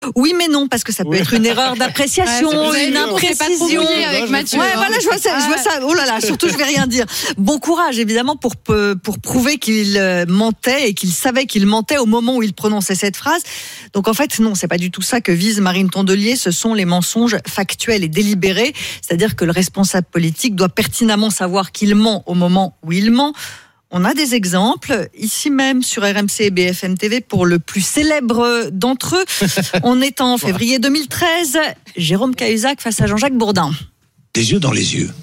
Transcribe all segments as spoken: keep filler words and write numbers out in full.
Oui, mais non, parce que ça peut Oui. être une erreur d'appréciation, Ouais, une on s'est pas trop imprécision. mouillé avec Mathieu. Ouais, hein. voilà, je vois ça, je vois ça. Oh là là, surtout, je vais rien dire. Bon courage, évidemment, pour, pour prouver qu'il mentait et qu'il savait qu'il mentait au moment où il prononçait cette phrase. Donc, en fait, non, c'est pas du tout ça que vise Marine Tondelier. Ce sont les mensonges factuels et délibérés. C'est-à-dire que le responsable politique doit pertinemment savoir qu'il ment au moment où il ment. On a des exemples, ici même sur R M C et B F M T V, pour le plus célèbre d'entre eux. On est en février deux mille treize, Jérôme Cahuzac face à Jean-Jacques Bourdin. Des yeux dans les yeux.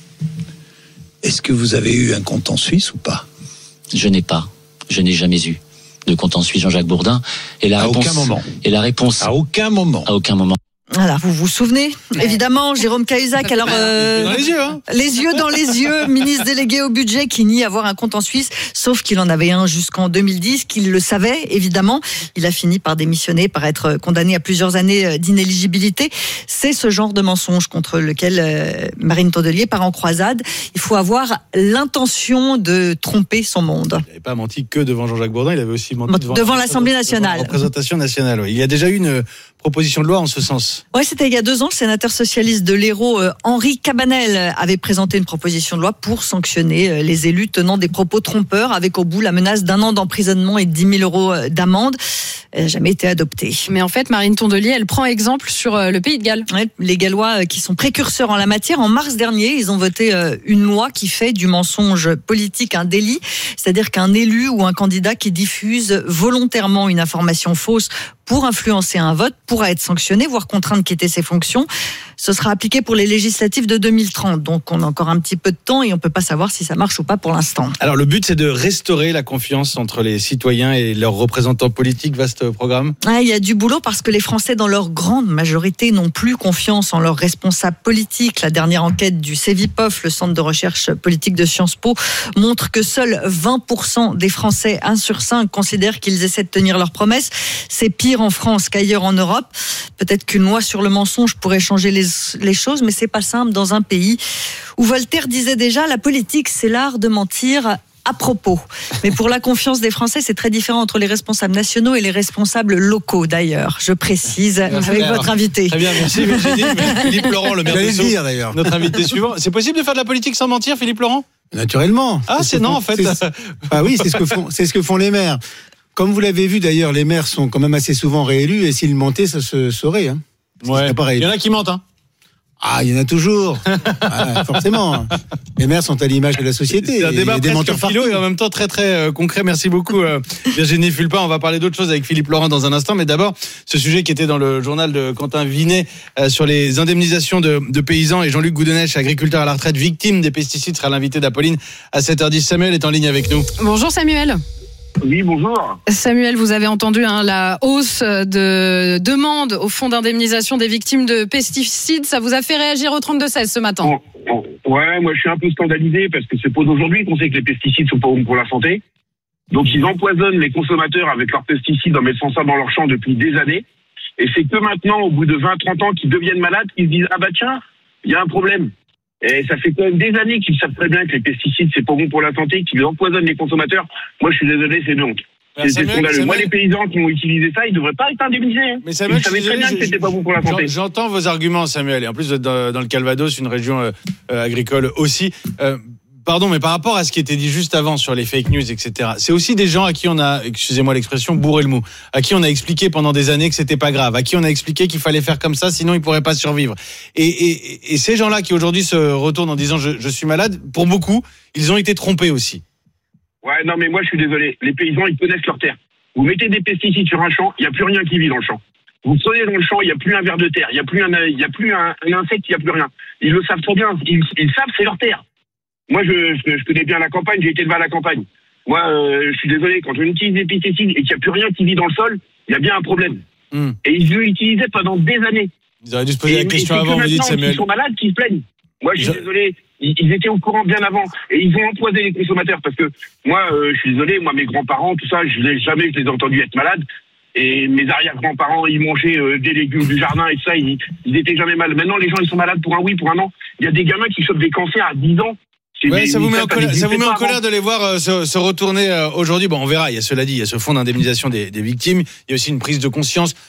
Est-ce que vous avez eu un compte en Suisse ou pas ? Je n'ai pas, je n'ai jamais eu de compte en Suisse, Jean-Jacques Bourdin. Et la À réponse, aucun moment. Et la réponse, À aucun moment. à aucun moment. Voilà, vous vous souvenez, évidemment, Jérôme Cahuzac, alors euh, Dans les yeux, hein. les yeux dans les yeux, ministre délégué au budget qui nie avoir un compte en Suisse, sauf qu'il en avait un jusqu'en deux mille dix, qu'il le savait, évidemment. Il a fini par démissionner, par être condamné à plusieurs années d'inéligibilité. C'est ce genre de mensonge contre lequel euh, Marine Tondelier part en croisade. Il faut avoir l'intention de tromper son monde. Il n'avait pas menti que devant Jean-Jacques Bourdin, il avait aussi menti devant, Devant l'Assemblée nationale. Devant la représentation nationale. Oui. Il y a déjà eu une proposition de loi en ce sens. Ouais, c'était il y a deux ans. Le sénateur socialiste de l'Hérault, euh, Henri Cabanel, avait présenté une proposition de loi pour sanctionner euh, les élus tenant des propos trompeurs, avec au bout la menace d'un an d'emprisonnement et de dix mille euros d'amende. Elle n'a jamais été adoptée. Mais en fait, Marine Tondelier, elle prend exemple sur euh, le Pays de Galles. Ouais, les Gallois, euh, qui sont précurseurs en la matière, en mars dernier, ils ont voté euh, une loi qui fait du mensonge politique un délit. C'est-à-dire qu'un élu ou un candidat qui diffuse volontairement une information fausse pour influencer un vote pourra être sanctionné, voire contraint de quitter ses fonctions. Ce sera appliqué pour les législatives de deux mille trente. Donc on a encore un petit peu de temps et on ne peut pas savoir si ça marche ou pas pour l'instant. Alors le but, c'est de restaurer la confiance entre les citoyens et leurs représentants politiques. Vaste programme. Ah, il y a du boulot parce que les Français, dans leur grande majorité, n'ont plus confiance en leurs responsables politiques. La dernière enquête du Cevipof, le centre de recherche politique de Sciences Po, montre que seuls vingt pour cent des Français, un sur cinq, considèrent qu'ils essaient de tenir leurs promesses. C'est pire en France qu'ailleurs en Europe. Peut-être qu'une loi sur le mensonge pourrait changer les, les choses, mais c'est pas simple dans un pays où Voltaire disait déjà: la politique, c'est l'art de mentir à propos. Mais pour la confiance des Français, c'est très différent entre les responsables nationaux et les responsables locaux, d'ailleurs. Je précise, Merci avec bien. votre invité. Très bien, merci Virginie. Philippe Laurent, le maire de J'allais le Sceaux, dire d'ailleurs. notre invité suivant. C'est possible de faire de la politique sans mentir, Philippe Laurent ? Naturellement. Ah, c'est ce non, font- en fait. c'est- Ah oui, c'est ce que font, c'est ce que font les maires. Comme vous l'avez vu d'ailleurs, les maires sont quand même assez souvent réélus et s'ils mentaient, ça se saurait. Hein. Ouais. C'est pareil. Il y en a qui mentent, hein. Ah, il y en a toujours. Ah, forcément. Les maires sont à l'image de la société. C'est un Il y a débat des presque menteurs philo partout. et en même temps très très euh, concret. Merci beaucoup euh, Virginie Fulpin. On va parler d'autres choses avec Philippe Laurent dans un instant. Mais d'abord, ce sujet qui était dans le journal de Quentin Vinet euh, sur les indemnisations de, de paysans, et Jean-Luc Goudenech, agriculteur à la retraite, victime des pesticides, sera l'invité d'Apolline à sept heures dix. Samuel est en ligne avec nous. Bonjour Samuel. Oui, bonjour. Samuel, vous avez entendu hein, la hausse de demande au fonds d'indemnisation des victimes de pesticides. Ça vous a fait réagir au trente-deux seize ce matin? Bon, bon, ouais, moi je suis un peu scandalisé parce que c'est pas d'aujourd'hui qu'on sait que les pesticides sont pas bons pour la santé. Donc ils empoisonnent les consommateurs avec leurs pesticides en mettant ça dans leur champ depuis des années. Et c'est que maintenant, au bout de vingt trente ans, qu'ils deviennent malades, qu'ils se disent « Ah bah tiens, il y a un problème ». Et ça fait quand même des années qu'ils savent très bien que les pesticides, c'est pas bon pour la santé, qu'ils empoisonnent les consommateurs. Moi, je suis désolé, c'est donc. Ah, C'est Samuel, scandaleux. Samuel. Moi, les paysans qui ont utilisé ça, ils devraient pas être indemnisés. Hein. Mais Samuel, Ils savaient je suis très bien désolé, que c'était pas bon pour la santé. j'en- J'entends vos arguments, Samuel. Et en plus, vous êtes dans, dans le Calvados, une région euh, euh, agricole aussi. Euh, pardon, mais par rapport à ce qui était dit juste avant sur les fake news, et cetera, c'est aussi des gens à qui on a, excusez-moi l'expression, bourré le mou, à qui on a expliqué pendant des années que c'était pas grave, à qui on a expliqué qu'il fallait faire comme ça, sinon ils pourraient pas survivre. Et, et, et ces gens-là qui aujourd'hui se retournent en disant je, je suis malade, pour beaucoup, ils ont été trompés aussi. Ouais, non, mais moi, je suis désolé. Les paysans, ils connaissent leur terre. Vous mettez des pesticides sur un champ, il n'y a plus rien qui vit dans le champ. Vous prenez dans le champ, il n'y a plus un ver de terre, il n'y a plus un, il y a plus un, un insecte, il n'y a plus rien. Ils le savent trop bien. Ils, ils savent, c'est leur terre. Moi, je, je, je connais bien la campagne, j'ai été élevé à la campagne. Moi, euh, je suis désolé, quand on utilise des pesticides et qu'il n'y a plus rien qui vit dans le sol, il y a bien un problème. Hmm. Et ils l'utilisaient pendant des années. Ils auraient dû se poser Et, la et question c'est que avant, vous dites maintenant Samuel. qu'ils sont malades, qu'ils se plaignent. Moi, je suis Je- désolé, ils, ils étaient au courant bien avant. Et ils ont empoisonné les consommateurs. Parce que moi, euh, je suis désolé, moi, mes grands-parents, tout ça, je n'ai jamais je les ai entendus être malades. Et mes arrière-grands-parents, ils mangeaient euh, des légumes du jardin et tout ça, ils, ils étaient jamais mal. Maintenant, les gens, ils sont malades pour un oui, pour un non. Il y a des gamins qui chopent des cancers à dix ans. C'est Ouais, des- ça vous met ça en colère, ça vous met en n'existait pas colère de les voir euh, se, se retourner euh, aujourd'hui. Bon, on verra. Il y a cela dit, il y a ce fonds d'indemnisation des, des victimes. Il y a aussi une prise de conscience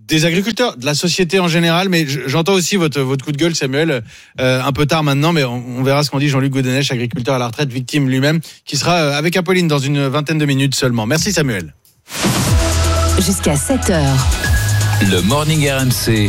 des agriculteurs, de la société en général, mais j'entends aussi votre, votre coup de gueule, Samuel, euh, un peu tard maintenant, mais on, on verra ce qu'en dit Jean-Luc Godenech, agriculteur à la retraite, victime lui-même, qui sera avec Apolline dans une vingtaine de minutes seulement. Merci Samuel. Jusqu'à sept heures. Le Morning R M C.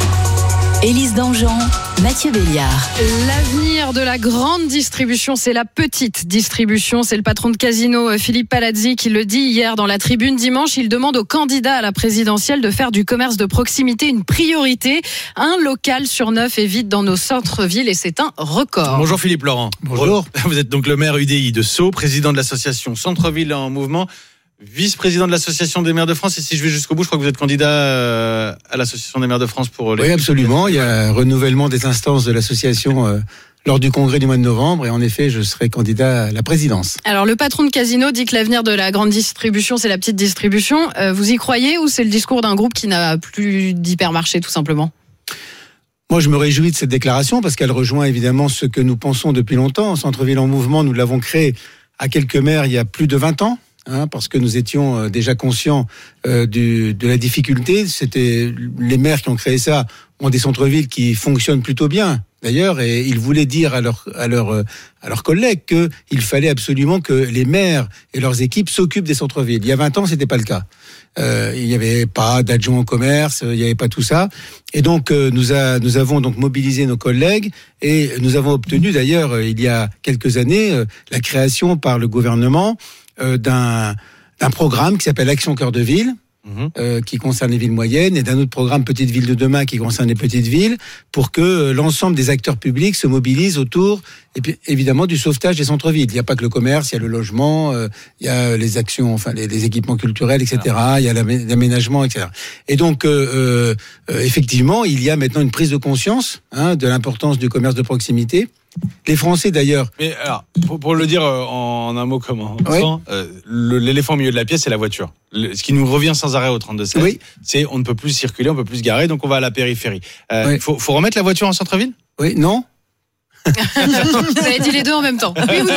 Élise Dangean, Mathieu Béliard. L'avenir de la grande distribution, c'est la petite distribution. C'est le patron de Casino, Philippe Palazzi, qui le dit hier dans la Tribune dimanche. Il demande aux candidats à la présidentielle de faire du commerce de proximité une priorité. Un local sur neuf est vide dans nos centres-villes et c'est un record. Bonjour Philippe Laurent. Bonjour. Vous êtes donc le maire U D I de Sceaux, président de l'association Centre-Ville en Mouvement, vice-président de l'association des maires de France. Et si je vais jusqu'au bout, je crois que vous êtes candidat à l'association des maires de France pour les... Oui, absolument. Il y a un renouvellement des instances de l'association euh, lors du congrès du mois de novembre. Et en effet, je serai candidat à la présidence. Alors, le patron de Casino dit que l'avenir de la grande distribution, c'est la petite distribution. Euh, vous y croyez ou c'est le discours d'un groupe qui n'a plus d'hypermarché, tout simplement ? Moi, je me réjouis de cette déclaration parce qu'elle rejoint évidemment ce que nous pensons depuis longtemps. Centre-Ville en Mouvement, nous l'avons créé à quelques maires il y a plus de vingt ans. Hein, parce que nous étions déjà conscients euh, du, de la difficulté. C'était les maires qui ont créé ça ont des centres-villes qui fonctionnent plutôt bien d'ailleurs, et ils voulaient dire à leurs à leurs à leurs collègues que il fallait absolument que les maires et leurs équipes s'occupent des centres-villes. Il y a vingt ans, c'était pas le cas. Euh, il n'y avait pas d'adjoint au commerce, il n'y avait pas tout ça, et donc euh, nous a nous avons donc mobilisé nos collègues et nous avons obtenu d'ailleurs il y a quelques années euh, la création par le gouvernement Euh, d'un, d'un programme qui s'appelle Action Cœur de Ville, mmh. euh, qui concerne les villes moyennes, et d'un autre programme Petites Villes de demain qui concerne les petites villes, pour que euh, l'ensemble des acteurs publics se mobilisent autour, et puis, évidemment, du sauvetage des centres-villes. Il n'y a pas que le commerce, il y a le logement, euh, il y a les actions, enfin les, les équipements culturels, et cetera. Ah. Il y a l'aménagement, et cetera. Et donc, euh, euh, effectivement, il y a maintenant une prise de conscience hein, de l'importance du commerce de proximité. Les Français d'ailleurs. Mais alors, pour, pour le dire en un mot commun, oui. euh, le, l'éléphant au milieu de la pièce, c'est la voiture. Le, ce qui nous revient sans arrêt au trente-deux seize, oui. c'est on ne peut plus circuler, on ne peut plus se garer, donc on va à la périphérie. Euh, oui. faut, faut remettre la voiture en centre-ville ? Oui, non. Vous avez dit les deux en même temps. Oui ou non ?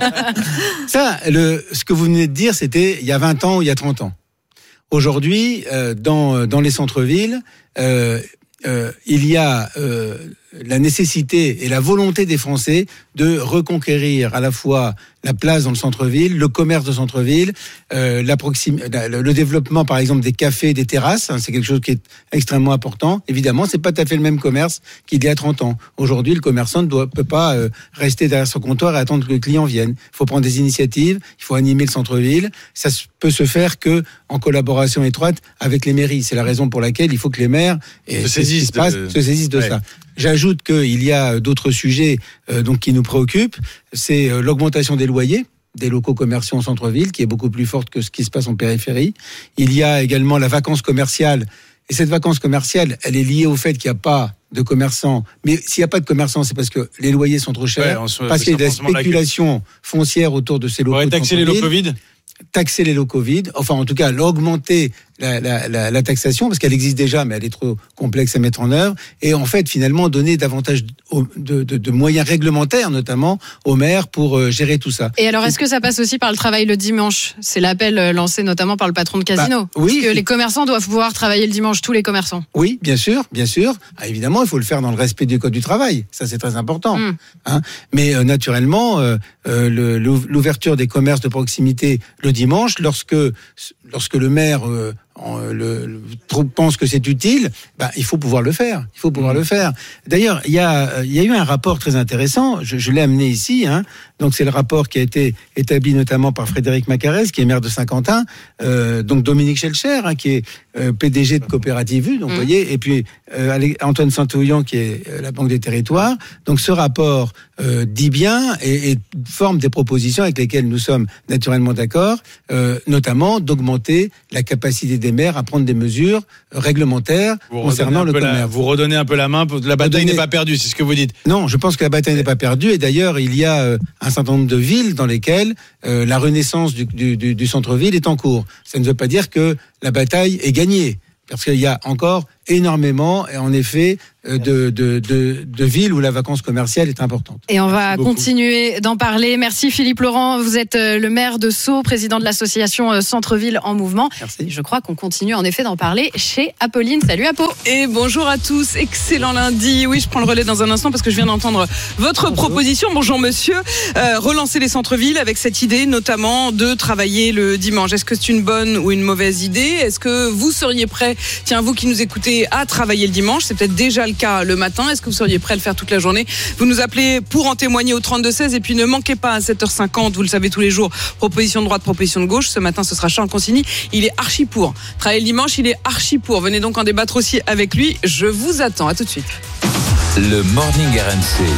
Ça, le, ce que vous venez de dire, c'était il y a vingt ans ou il y a trente ans. Aujourd'hui, euh, dans, dans les centres-villes, euh, euh, il y a euh, la nécessité et la volonté des Français de reconquérir à la fois la place dans le centre-ville, le commerce de centre-ville, euh, la proxim- le développement par exemple des cafés, des terrasses, hein, c'est quelque chose qui est extrêmement important. Évidemment, c'est pas tout à fait le même commerce qu'il y a trente ans. Aujourd'hui, le commerçant ne doit, peut pas euh, rester derrière son comptoir et attendre que les clients viennent. Il faut prendre des initiatives, il faut animer le centre-ville. Ça peut se faire que en collaboration étroite avec les mairies. C'est la raison pour laquelle il faut que les maires et se saisissent passe, de, se saisissent de ouais. ça. J'ajoute qu'il y a d'autres sujets euh, donc qui nous préoccupent. C'est euh, l'augmentation des loyers des locaux commerciaux en centre-ville, qui est beaucoup plus forte que ce qui se passe en périphérie. Il y a également la vacance commerciale. Et cette vacance commerciale, elle est liée au fait qu'il n'y a pas de commerçants. Mais s'il n'y a pas de commerçants, c'est parce que les loyers sont trop chers, ouais, se, parce qu'il y a de la spéculation foncière autour de ces locaux. On va taxer les locaux vides. Taxer les locaux vides, enfin en tout cas l'augmenter la, la, la, la taxation, parce qu'elle existe déjà, mais elle est trop complexe à mettre en œuvre, et en fait finalement donner davantage de, de, de moyens réglementaires, notamment aux maires, pour euh, gérer tout ça. Et alors est-ce que ça passe aussi par le travail le dimanche ? C'est l'appel lancé notamment par le patron de Casino. Bah, oui. Parce que les commerçants doivent pouvoir travailler le dimanche, tous les commerçants. Oui, bien sûr, bien sûr. Ah, évidemment, il faut le faire dans le respect du code du travail, ça c'est très important. Mmh. Hein. Mais euh, naturellement, euh, euh, le, l'ouverture des commerces de proximité le dimanche, lorsque lorsque le maire euh, le, le, pense que c'est utile, ben, il faut pouvoir le faire. Il faut pouvoir mmh. le faire. D'ailleurs, il y a il y a eu un rapport très intéressant. Je, je l'ai amené ici. Hein. Donc c'est le rapport qui a été établi notamment par Frédéric Macarès, qui est maire de Saint-Quentin, euh, donc Dominique Schelcher, hein, qui est euh, P D G de Coopérative U, donc mmh. voyez, et puis euh, Antoine Saint-Ouillan, qui est euh, la Banque des Territoires. Donc ce rapport euh, dit bien et, et forme des propositions avec lesquelles nous sommes naturellement d'accord, euh, notamment d'augmenter la capacité des maires à prendre des mesures réglementaires vous concernant le commerce. La, vous redonnez un peu la main, la bataille redonnez... n'est pas perdue, c'est ce que vous dites. Non, je pense que la bataille n'est pas perdue, et d'ailleurs il y a euh, un certain nombre de villes dans lesquelles euh, la renaissance du, du, du, du centre-ville est en cours. Ça ne veut pas dire que la bataille est gagnée, parce qu'il y a encore énormément, et en effet, de, de, de, de villes où la vacance commerciale est importante. Et on va Merci continuer d'en parler. Merci Philippe Laurent, vous êtes le maire de Sceaux, président de l'association Centre-Ville en Mouvement. Merci. Et je crois qu'on continue en effet d'en parler chez Apolline. Salut Apo. Et bonjour à tous, excellent lundi. Oui, je prends le relais dans un instant parce que je viens d'entendre votre bonjour. proposition. Bonjour monsieur, euh, relancer les centres-villes avec cette idée notamment de travailler le dimanche. Est-ce que c'est une bonne ou une mauvaise idée ? Est-ce que vous seriez prêt, tiens vous qui nous écoutez, à travailler le dimanche ? C'est peut-être déjà le cas le matin. Est-ce que vous seriez prêt à le faire toute la journée ? Vous nous appelez pour en témoigner au trente-deux seize et puis ne manquez pas à sept heures cinquante, vous le savez tous les jours, proposition de droite, proposition de gauche. Ce matin, ce sera Charles Consigny. Il est archi pour. Travailler le dimanche, il est archi pour. Venez donc en débattre aussi avec lui. Je vous attends. À tout de suite. Le Morning R M C.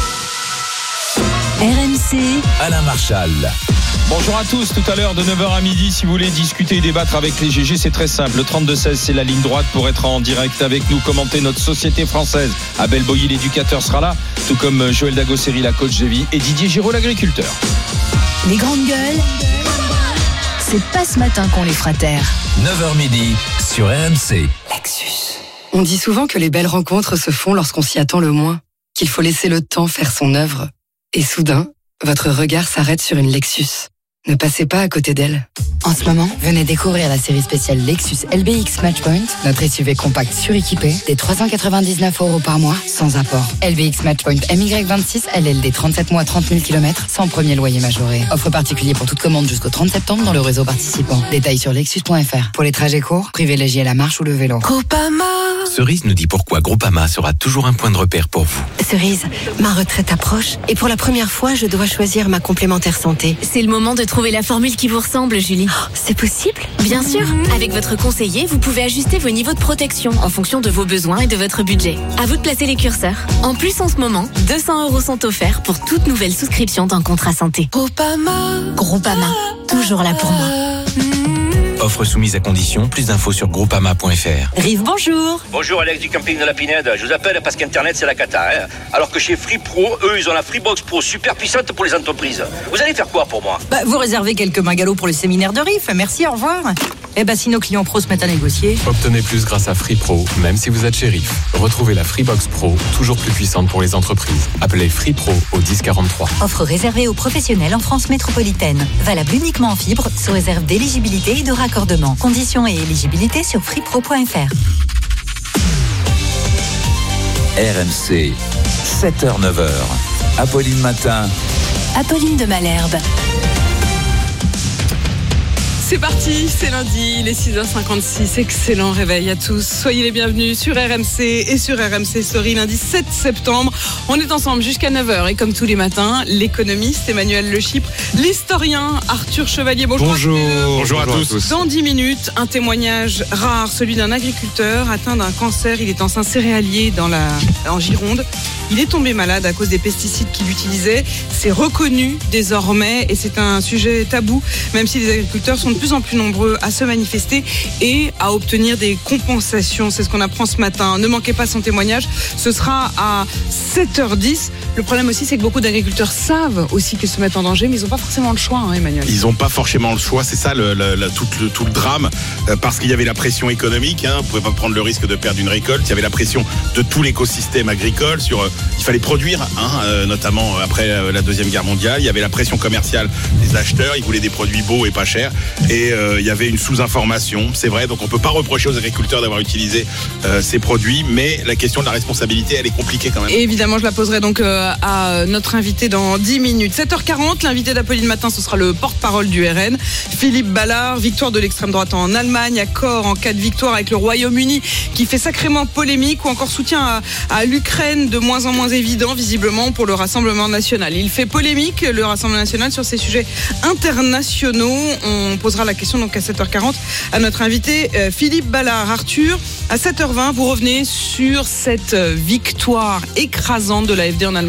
R M C, Alain Marchal. Bonjour à tous, tout à l'heure de neuf heures à midi, si vous voulez discuter et débattre avec les G G, c'est très simple. Le trente-deux seize, c'est la ligne droite pour être en direct avec nous, commenter notre société française. Abel Boilly, l'éducateur, sera là, tout comme Joël Dagosseri, la coach de vie, et Didier Giraud, l'agriculteur. les grandes gueules, c'est pas ce matin qu'on les fera taire. neuf heures midi sur R M C. Lexus. On dit souvent que les belles rencontres se font lorsqu'on s'y attend le moins, qu'il faut laisser le temps faire son œuvre. Et soudain, votre regard s'arrête sur une Lexus. Ne passez pas à côté d'elle. En ce moment, venez découvrir la série spéciale Lexus L B X Matchpoint, notre S U V compact suréquipé, des trois cent quatre-vingt-dix-neuf euros par mois, sans apport. L B X Matchpoint M Y vingt-six, L L D trente-sept mois, trente mille kilomètres, sans premier loyer majoré. Offre particulier pour toute commande jusqu'au trente septembre dans le réseau participant. Détails sur lexus point f r. Pour les trajets courts, privilégiez la marche ou le vélo. Groupama. Cerise nous dit pourquoi Groupama sera toujours un point de repère pour vous. Cerise, ma retraite approche et pour la première fois, je dois choisir ma complémentaire santé. C'est le moment de trouver la formule qui vous ressemble, Julie. Oh, c'est possible ? Bien sûr. Avec votre conseiller, vous pouvez ajuster vos niveaux de protection en fonction de vos besoins et de votre budget. À vous de placer les curseurs. En plus, en ce moment, deux cents euros sont offerts pour toute nouvelle souscription d'un contrat santé. Groupama. Groupama. Toujours là pour moi. Offre soumise à condition. Plus d'infos sur groupama point f r. Rive, bonjour. Bonjour, Alex du camping de la Pinède. Je vous appelle parce qu'Internet, c'est la cata. Hein, alors que chez Free Pro, eux, ils ont la Freebox Pro super puissante pour les entreprises. Vous allez faire quoi pour moi ? Bah, vous réservez quelques bungalows pour le séminaire de Riff. Merci, au revoir. Eh ben, si nos clients pros se mettent à négocier. Obtenez plus grâce à Free Pro, même si vous êtes chez Riff. Retrouvez la Freebox Pro, toujours plus puissante pour les entreprises. Appelez Free Pro au dix quarante-trois. Offre réservée aux professionnels en France métropolitaine. Valable uniquement en fibre, sous réserve d'éligibilité et de raccordement. Conditions et éligibilité sur freepro point f r. R M C, sept heures neuf heures. Apolline Matin. Apolline de Malherbe. C'est parti, c'est lundi, il est six heures cinquante-six, excellent réveil à tous. Soyez les bienvenus sur R M C et sur R M C Story, lundi sept septembre. On est ensemble jusqu'à neuf heures et comme tous les matins, l'économiste Emmanuel Le Chypre, l'historien Arthur Chevalier. Bonjour, bonjour, à bonjour à tous. Dans dix minutes, un témoignage rare, celui d'un agriculteur atteint d'un cancer. Il est en Saint-Céréalier dans la, en Gironde. Il est tombé malade à cause des pesticides qu'il utilisait. C'est reconnu désormais et c'est un sujet tabou, même si les agriculteurs sont de plus en plus nombreux à se manifester et à obtenir des compensations. C'est ce qu'on apprend ce matin. Ne manquez pas son témoignage. Ce sera à sept heures dix. Le problème aussi, c'est que beaucoup d'agriculteurs savent aussi qu'ils se mettent en danger, mais ils n'ont pas forcément le choix, hein, Emmanuel. Ils n'ont pas forcément le choix. C'est ça le, le, le, tout, le, tout le drame. Euh, parce qu'il y avait la pression économique. Hein, on ne pouvait pas prendre le risque de perdre une récolte. Il y avait la pression de tout l'écosystème agricole. Sur, euh, il fallait produire, hein, euh, notamment après euh, la Deuxième Guerre mondiale. Il y avait la pression commerciale des acheteurs. Ils voulaient des produits beaux et pas chers. Et euh, il y avait une sous-information, c'est vrai. Donc on ne peut pas reprocher aux agriculteurs d'avoir utilisé euh, ces produits. Mais la question de la responsabilité, elle est compliquée quand même. Et évidemment, je la poserai donc euh, à notre invité dans dix minutes. sept heures quarante, l'invité d'Apolline Matin, ce sera le porte-parole du R N, Philippe Ballard. Victoire de l'extrême droite en Allemagne, accord en cas de victoire avec le Royaume-Uni qui fait sacrément polémique, ou encore soutien à, à l'Ukraine de moins en moins évident visiblement pour le Rassemblement National. Il fait polémique, le Rassemblement National, sur ces sujets internationaux. On posera la question donc à sept heures quarante à notre invité euh, Philippe Ballard. Arthur, à sept heures vingt, vous revenez sur cette victoire écrasante de l'A F D en Allemagne.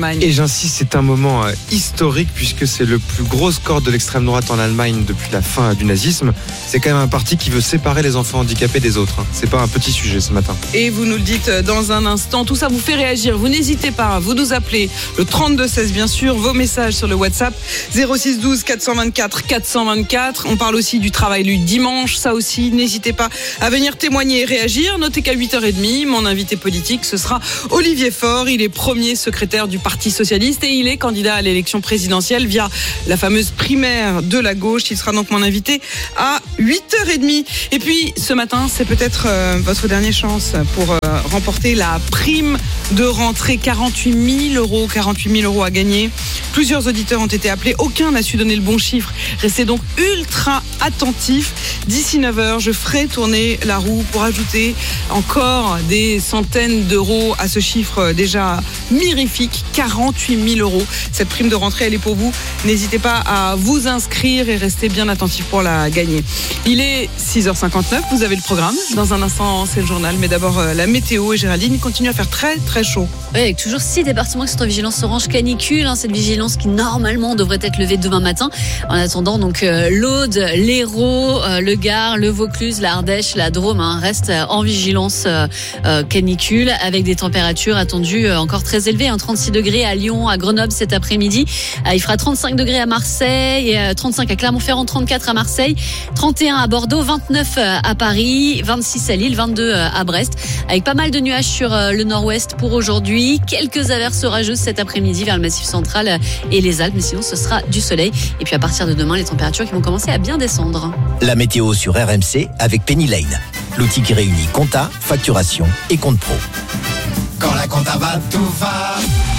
Allemagne. Et j'insiste, c'est un moment euh, historique puisque c'est le plus gros score de l'extrême droite en Allemagne depuis la fin du nazisme. C'est quand même un parti qui veut séparer les enfants handicapés des autres. Hein. C'est pas un petit sujet ce matin. Et vous nous le dites dans un instant. Tout ça vous fait réagir. Vous n'hésitez pas. Vous nous appelez le trente-deux seize bien sûr. Vos messages sur le WhatsApp zéro six douze quatre cent vingt-quatre quatre cent vingt-quatre. On parle aussi du travail du dimanche. Ça aussi, n'hésitez pas à venir témoigner et réagir. Notez qu'à huit heures trente, mon invité politique, ce sera Olivier Faure. Il est premier secrétaire du Parti Socialiste et il est candidat à l'élection présidentielle via la fameuse primaire de la gauche. Il sera donc mon invité à huit heures trente. Et puis, ce matin, c'est peut-être euh, votre dernière chance pour euh, remporter la prime de rentrée. quarante-huit mille euros. quarante-huit mille euros à gagner. Plusieurs auditeurs ont été appelés. Aucun n'a su donner le bon chiffre. Restez donc ultra attentifs. D'ici neuf heures, je ferai tourner la roue pour ajouter encore des centaines d'euros à ce chiffre déjà mirifique. quarante-huit mille euros. Cette prime de rentrée, elle est pour vous. N'hésitez pas à vous inscrire et restez bien attentifs pour la gagner. Il est six heures cinquante-neuf. Vous avez le programme. Dans un instant, c'est le journal. Mais d'abord, la météo. Et Géraldine, il continue à faire très, très chaud. Oui, avec toujours six départements qui sont en vigilance orange canicule. Hein, cette vigilance qui, normalement, devrait être levée demain matin. En attendant, donc, euh, l'Aude, l'Hérault, euh, le Gard, le Vaucluse, l'Ardèche, la Drôme hein, restent en vigilance euh, euh, canicule avec des températures attendues euh, encore très élevées. Hein, trente-six degrés à Lyon, à Grenoble cet après-midi. Euh, il fera trente-cinq degrés à Marseille, et, euh, trente-cinq à Clermont-Ferrand, trente-quatre à Marseille, trente et un à Bordeaux, vingt-neuf à Paris, vingt-six à Lille, vingt-deux à Brest. Avec pas mal de nuages sur euh, le nord-ouest pour aujourd'hui. Quelques averses orageuses cet après-midi vers le Massif central et les Alpes. Mais sinon, ce sera du soleil. Et puis à partir de demain, les températures qui vont commencer à bien descendre. La météo sur R M C avec Penny Lane. L'outil qui réunit compta, facturation et compte pro. Quand la compta va, tout va.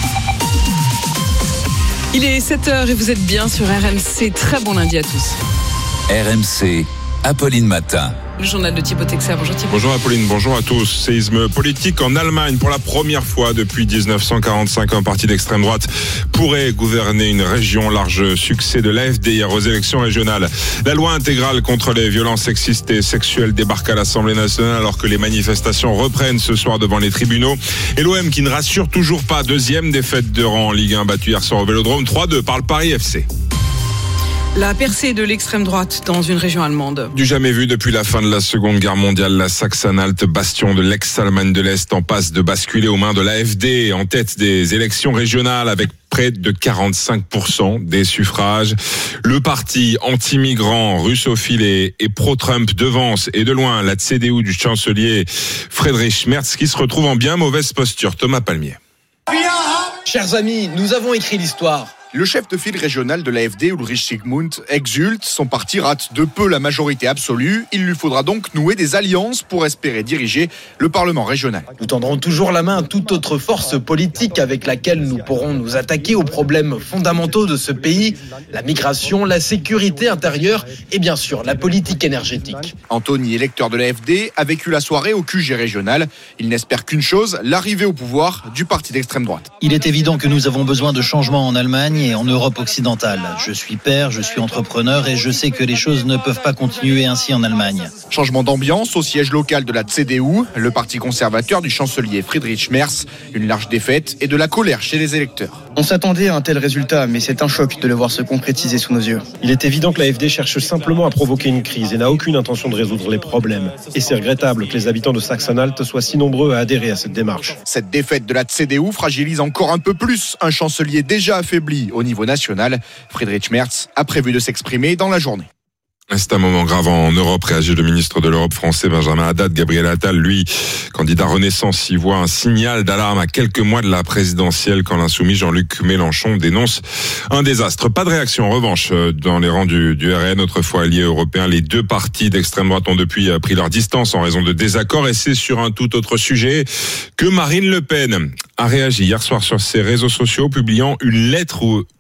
Il est sept heures et vous êtes bien sur R M C. Très bon lundi à tous. R M C, Apolline Matin. Le journal de Thibaut Texer. Bonjour Thibaut. Bonjour Apolline, bonjour à tous. Séisme politique en Allemagne. Pour la première fois depuis dix-neuf cent quarante-cinq, un parti d'extrême droite pourrait gouverner une région. Large succès de l'A F D hier aux élections régionales. La loi intégrale contre les violences sexistes et sexuelles débarque à l'Assemblée nationale alors que les manifestations reprennent ce soir devant les tribunaux. Et l'O M qui ne rassure toujours pas. Deuxième défaite de rang en Ligue un battue hier soir au Vélodrome. trois deux par le Paris F C. La percée de l'extrême droite dans une région allemande. Du jamais vu depuis la fin de la Seconde Guerre mondiale, la Saxe-Anhalt, bastion de l'ex-Allemagne de l'Est, en passe de basculer aux mains de l'A F D en tête des élections régionales avec près de quarante-cinq pour cent des suffrages. Le parti anti-migrant, russophile et, et pro-Trump devance et de loin la C D U du chancelier Friedrich Merz qui se retrouve en bien mauvaise posture. Thomas Palmier. Chers amis, nous avons écrit l'histoire. Le chef de file régional de l'A F D, Ulrich Sigmund, exulte. Son parti rate de peu la majorité absolue. Il lui faudra donc nouer des alliances pour espérer diriger le Parlement régional. Nous tendrons toujours la main à toute autre force politique avec laquelle nous pourrons nous attaquer aux problèmes fondamentaux de ce pays, la migration, la sécurité intérieure et bien sûr la politique énergétique. Anthony, électeur de l'A F D, a vécu la soirée au Q G régional. Il n'espère qu'une chose, l'arrivée au pouvoir du parti d'extrême droite. Il est évident que nous avons besoin de changements en Allemagne et en Europe occidentale. Je suis père, je suis entrepreneur et je sais que les choses ne peuvent pas continuer ainsi en Allemagne. Changement d'ambiance au siège local de la C D U, le parti conservateur du chancelier Friedrich Merz. Une large défaite et de la colère chez les électeurs. On s'attendait à un tel résultat, mais c'est un choc de le voir se concrétiser sous nos yeux. Il est évident que l'A F D cherche simplement à provoquer une crise et n'a aucune intention de résoudre les problèmes. Et c'est regrettable que les habitants de Saxe-Anhalt soient si nombreux à adhérer à cette démarche. Cette défaite de la C D U fragilise encore un peu plus un chancelier déjà affaibli au niveau national. Friedrich Merz a prévu de s'exprimer dans la journée. C'est un moment grave en Europe, réagit le ministre de l'Europe français Benjamin Haddad. Gabriel Attal, lui, candidat Renaissance, y voit un signal d'alarme à quelques mois de la présidentielle quand l'insoumis Jean-Luc Mélenchon dénonce un désastre. Pas de réaction en revanche dans les rangs du, du R N, autrefois allié européen. Les deux partis d'extrême droite ont depuis pris leur distance en raison de désaccords et c'est sur un tout autre sujet que Marine Le Pen a réagi hier soir sur ses réseaux sociaux, publiant une lettre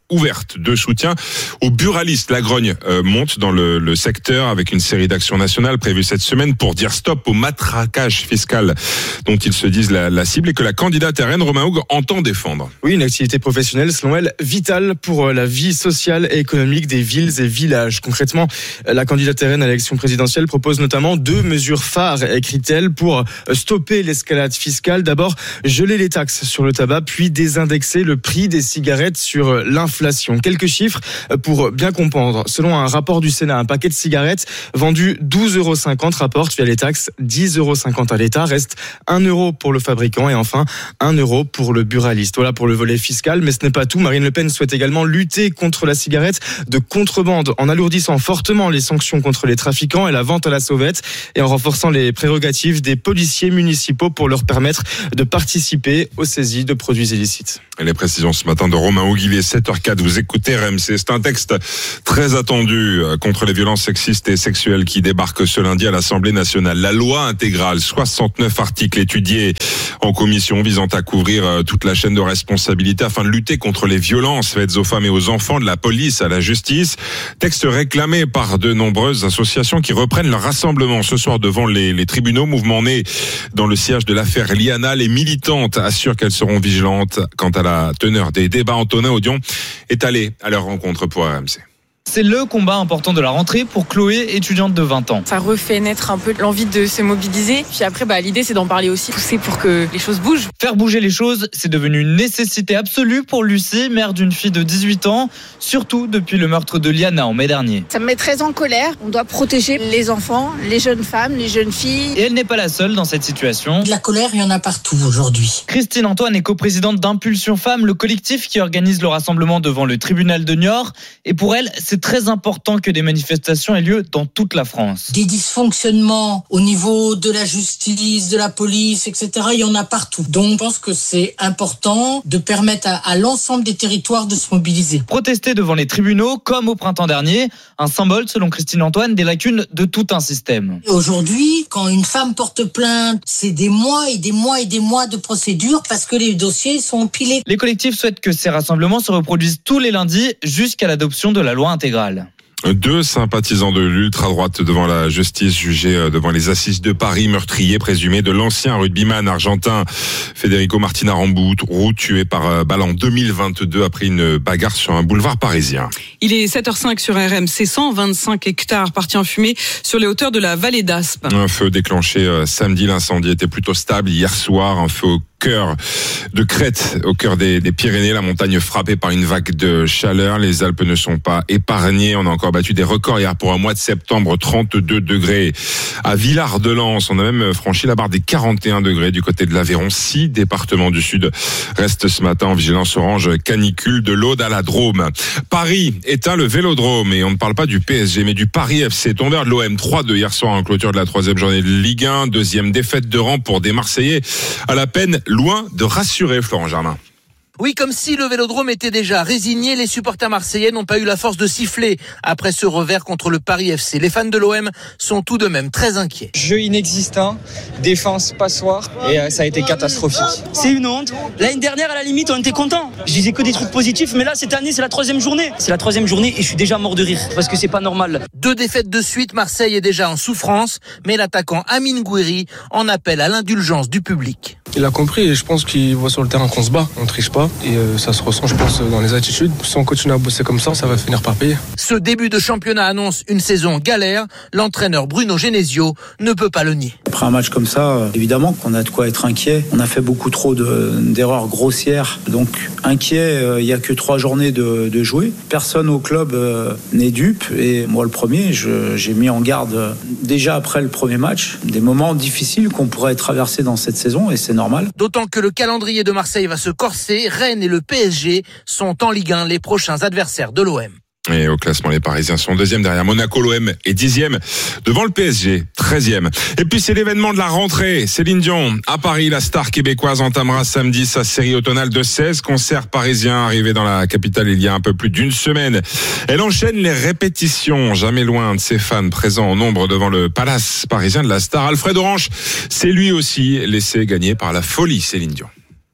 ouverte de soutien aux buralistes. La grogne euh, monte dans le, le secteur avec une série d'actions nationales prévues cette semaine pour dire stop au matraquage fiscal dont ils se disent la, la cible et que la candidate R N, Romain Hougue, entend défendre. Oui, une activité professionnelle, selon elle, vitale pour la vie sociale et économique des villes et villages. Concrètement, la candidate R N à l'élection présidentielle propose notamment deux mesures phares, écrit-elle, pour stopper l'escalade fiscale. D'abord, geler les taxes sur le tabac, puis désindexer le prix des cigarettes sur l'inflation. Quelques chiffres pour bien comprendre. Selon un rapport du Sénat, un paquet de cigarettes vendu douze euros cinquante rapporte via les taxes dix euros cinquante à l'État, reste un euro pour le fabricant et enfin un euro pour le buraliste. Voilà pour le volet fiscal, mais ce n'est pas tout. Marine Le Pen souhaite également lutter contre la cigarette de contrebande en alourdissant fortement les sanctions contre les trafiquants et la vente à la sauvette et en renforçant les prérogatives des policiers municipaux pour leur permettre de participer aux saisies de produits illicites. Et les précisions ce matin de Romain Hougue, il est sept heures quatre, vous écoutez R M C. C'est un texte très attendu contre les violences sexistes et sexuelles qui débarque ce lundi à l'Assemblée nationale. La loi intégrale, soixante-neuf articles étudiés en commission visant à couvrir toute la chaîne de responsabilité afin de lutter contre les violences faites aux femmes et aux enfants, de la police à la justice. Texte réclamé par de nombreuses associations qui reprennent leur rassemblement ce soir devant les, les tribunaux. Mouvement né dans le siège de l'affaire Liana. Les militantes assurent qu'elles seront vigilantes quant à la teneur des débats. Antonin Audion est allé à leur rencontre pour R M C. C'est le combat important de la rentrée pour Chloé, étudiante de vingt ans. Ça refait naître un peu l'envie de se mobiliser. Puis après, bah, l'idée, c'est d'en parler aussi, pousser pour que les choses bougent. Faire bouger les choses, c'est devenu une nécessité absolue pour Lucie, mère d'une fille de dix-huit ans, surtout depuis le meurtre de Liana en mai dernier. Ça me met très en colère. On doit protéger les enfants, les jeunes femmes, les jeunes filles. Et elle n'est pas la seule dans cette situation. De la colère, il y en a partout aujourd'hui. Christine Antoine est coprésidente d'Impulsion Femmes, le collectif qui organise le rassemblement devant le tribunal de Niort. Et pour elle, c'est très important que des manifestations aient lieu dans toute la France. Des dysfonctionnements au niveau de la justice, de la police, et cetera, il y en a partout. Donc, je pense que c'est important de permettre à, à l'ensemble des territoires de se mobiliser. Protester devant les tribunaux, comme au printemps dernier, un symbole, selon Christine Antoine, des lacunes de tout un système. Aujourd'hui, quand une femme porte plainte, c'est des mois et des mois et des mois de procédure parce que les dossiers sont empilés. Les collectifs souhaitent que ces rassemblements se reproduisent tous les lundis jusqu'à l'adoption de la loi intégrale. Deux sympathisants de l'ultra-droite devant la justice jugés devant les assises de Paris, meurtrier présumé de l'ancien rugbyman argentin Federico Martin Aramburu, tué par balle en deux mille vingt-deux après une bagarre sur un boulevard parisien. Il est sept heures cinq sur R M C, cent vingt-cinq hectares partis en fumée sur les hauteurs de la vallée d'Aspe. Un feu déclenché samedi, l'incendie était plutôt stable hier soir, un feu au cœur de Crète, au cœur des, des Pyrénées, la montagne frappée par une vague de chaleur. Les Alpes ne sont pas épargnées. On a encore battu des records hier pour un mois de septembre, trente-deux degrés à Villard-de-Lans. On a même franchi la barre des quarante et un degrés du côté de l'Aveyron. Six départements du Sud restent ce matin en vigilance orange canicule, de l'Aude à la Drôme. Paris éteint le Vélodrome et on ne parle pas du P S G mais du Paris F C. Tombeur de l'O M trois deux hier soir en clôture de la troisième journée de Ligue un. Deuxième défaite de rang pour des Marseillais à la peine, loin de rassurer Florent Germain. Oui, comme si le Vélodrome était déjà résigné, les supporters marseillais n'ont pas eu la force de siffler après ce revers contre le Paris F C. Les fans de l'O M sont tout de même très inquiets. Jeu inexistant, défense passoire et euh, ça a été catastrophique. C'est une honte. L'année dernière, à la limite, on était contents. Je disais que des trucs positifs, mais là, cette année, c'est la troisième journée. C'est la troisième journée et je suis déjà mort de rire parce que c'est pas normal. Deux défaites de suite, Marseille est déjà en souffrance, mais l'attaquant Amine Gouiri en appelle à l'indulgence du public. Il a compris et je pense qu'il voit sur le terrain qu'on se bat, on triche pas et euh, ça se ressent je pense dans les attitudes. Si on continue à bosser comme ça, ça va finir par payer. Ce début de championnat annonce une saison galère. L'entraîneur Bruno Genesio ne peut pas le nier. Après un match comme ça, évidemment qu'on a de quoi être inquiet. On a fait beaucoup trop de, d'erreurs grossières. Donc inquiet, il euh, n'y a que trois journées de, de jouer. Personne au club euh, n'est dupe et moi le premier, je, j'ai mis en garde euh, déjà après le premier match des moments difficiles qu'on pourrait traverser dans cette saison et c'est normal. D'autant que le calendrier de Marseille va se corser. Rennes et le P S G sont en Ligue un les prochains adversaires de l'O M. Et au classement, les Parisiens sont deuxième derrière Monaco. L'O M est dixième devant le P S G, treizième. Et puis c'est l'événement de la rentrée. Céline Dion, à Paris, la star québécoise entamera samedi sa série automnale de seize concerts parisiens arrivés dans la capitale il y a un peu plus d'une semaine. Elle enchaîne les répétitions, jamais loin de ses fans présents en nombre devant le palace parisien de la star. Alfred Orange s'est lui aussi laissé gagner par la folie Céline Dion.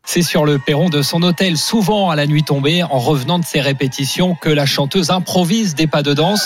C'est sur le perron de son hôtel, souvent à la nuit tombée, en revenant de ses répétitions, que la chanteuse improvise des pas de danse.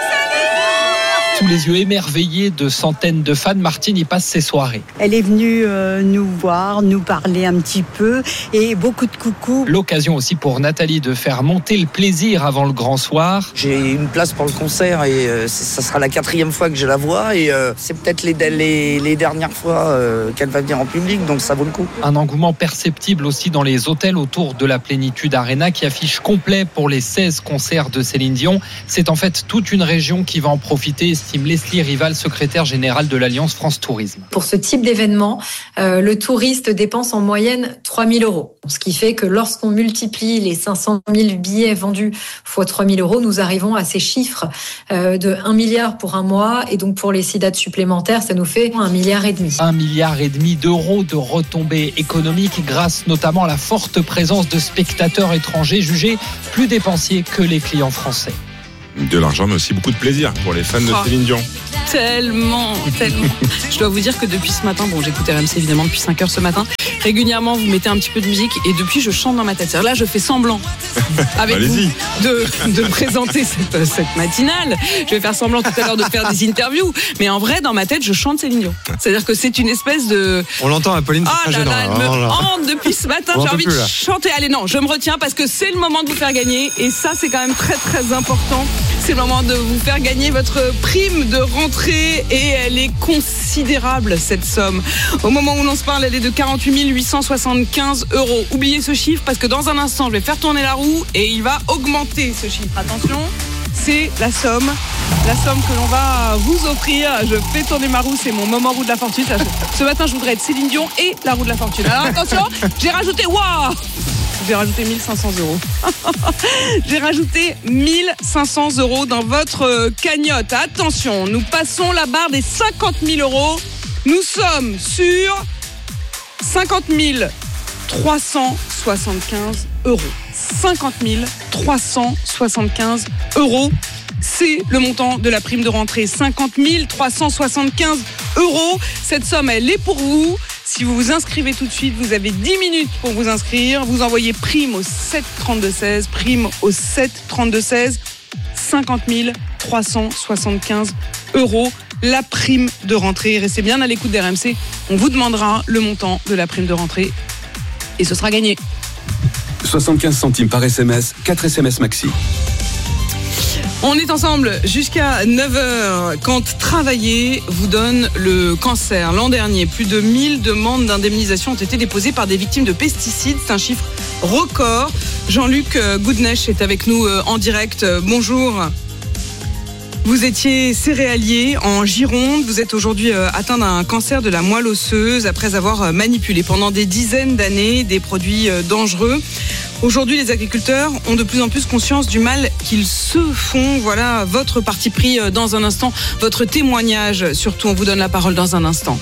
Sous les yeux émerveillés de centaines de fans, Martine y passe ses soirées. Elle est venue euh, nous voir, nous parler un petit peu et beaucoup de coucous. L'occasion aussi pour Nathalie de faire monter le plaisir avant le grand soir. J'ai une place pour le concert et euh, ça sera la quatrième fois que je la vois et euh, c'est peut-être les, les, les dernières fois euh, qu'elle va venir en public, donc ça vaut le coup. Un engouement perceptible aussi dans les hôtels autour de la Plénitude Arena qui affiche complet pour les seize concerts de Céline Dion. C'est en fait toute une région qui va en profiter, estime Leslie Rival, secrétaire générale de l'Alliance France Tourisme. Pour ce type d'événement, euh, le touriste dépense en moyenne trois mille euros. Ce qui fait que lorsqu'on multiplie les cinq cent mille billets vendus fois trois mille euros, nous arrivons à ces chiffres euh, de un milliard pour un mois. Et donc pour les six dates supplémentaires, ça nous fait un milliard et demi. Un milliard et demi d'euros de retombées économiques grâce notamment à la forte présence de spectateurs étrangers jugés plus dépensiers que les clients français. De l'argent, mais aussi beaucoup de plaisir pour les fans de Oh. Céline Dion. Tellement, tellement. Je dois vous dire que depuis ce matin, bon, j'écoute R M C évidemment depuis cinq heures ce matin. Régulièrement, vous mettez un petit peu de musique et depuis, je chante dans ma tête. C'est-à-dire là, je fais semblant avec Allez-y. vous de, de présenter cette, cette matinale. Je vais faire semblant tout à l'heure de faire des interviews. Mais en vrai, dans ma tête, je chante Céline Dion. C'est-à-dire que c'est une espèce de... On l'entend, Apolline, c'est Oh très là gênant. là, elle là. me Oh là. hante depuis ce matin. On en J'ai peut envie plus, de là. chanter. Allez, non, je me retiens parce que c'est le moment de vous faire gagner. Et ça, c'est quand même très, très important. C'est le moment de vous faire gagner votre prime de rentrée. Et elle est considérable, cette somme. Au moment où l'on se parle, elle est de quarante-huit mille huit cent soixante-quinze euros. Oubliez ce chiffre parce que dans un instant, je vais faire tourner la roue et il va augmenter ce chiffre. Attention, c'est la somme. La somme que l'on va vous offrir. Je fais tourner ma roue, c'est mon moment roue de la fortune. Là, je- Ce matin, je voudrais être Céline Dion et la roue de la fortune. Alors attention, j'ai rajouté, waouh, j'ai rajouté mille cinq cents euros. J'ai rajouté mille cinq cents euros dans votre euh, cagnotte. Attention, nous passons la barre des cinquante mille euros. Nous sommes sur cinquante mille trois cent soixante-quinze euros. cinquante mille trois cent soixante-quinze euros. C'est le montant de la prime de rentrée. cinquante mille trois cent soixante-quinze euros. Cette somme, elle est pour vous. Si vous vous inscrivez tout de suite, vous avez dix minutes pour vous inscrire. Vous envoyez prime au sept trente-deux seize. Prime au sept trente-deux seize. cinquante mille trois cent soixante-quinze euros. La prime de rentrée. Restez bien à l'écoute d'R M C. On vous demandera le montant de la prime de rentrée. Et ce sera gagné. soixante-quinze centimes par S M S, quatre S M S maxi. On est ensemble jusqu'à neuf heures quand travailler vous donne le cancer. L'an dernier, plus de mille demandes d'indemnisation ont été déposées par des victimes de pesticides. C'est un chiffre record. Jean-Luc Goudnech est avec nous en direct. Bonjour. Vous étiez céréalier en Gironde. Vous êtes aujourd'hui atteint d'un cancer de la moelle osseuse après avoir manipulé pendant des dizaines d'années des produits dangereux. Aujourd'hui, les agriculteurs ont de plus en plus conscience du mal qu'ils se font. Voilà votre parti pris dans un instant, votre témoignage. Surtout, on vous donne la parole dans un instant.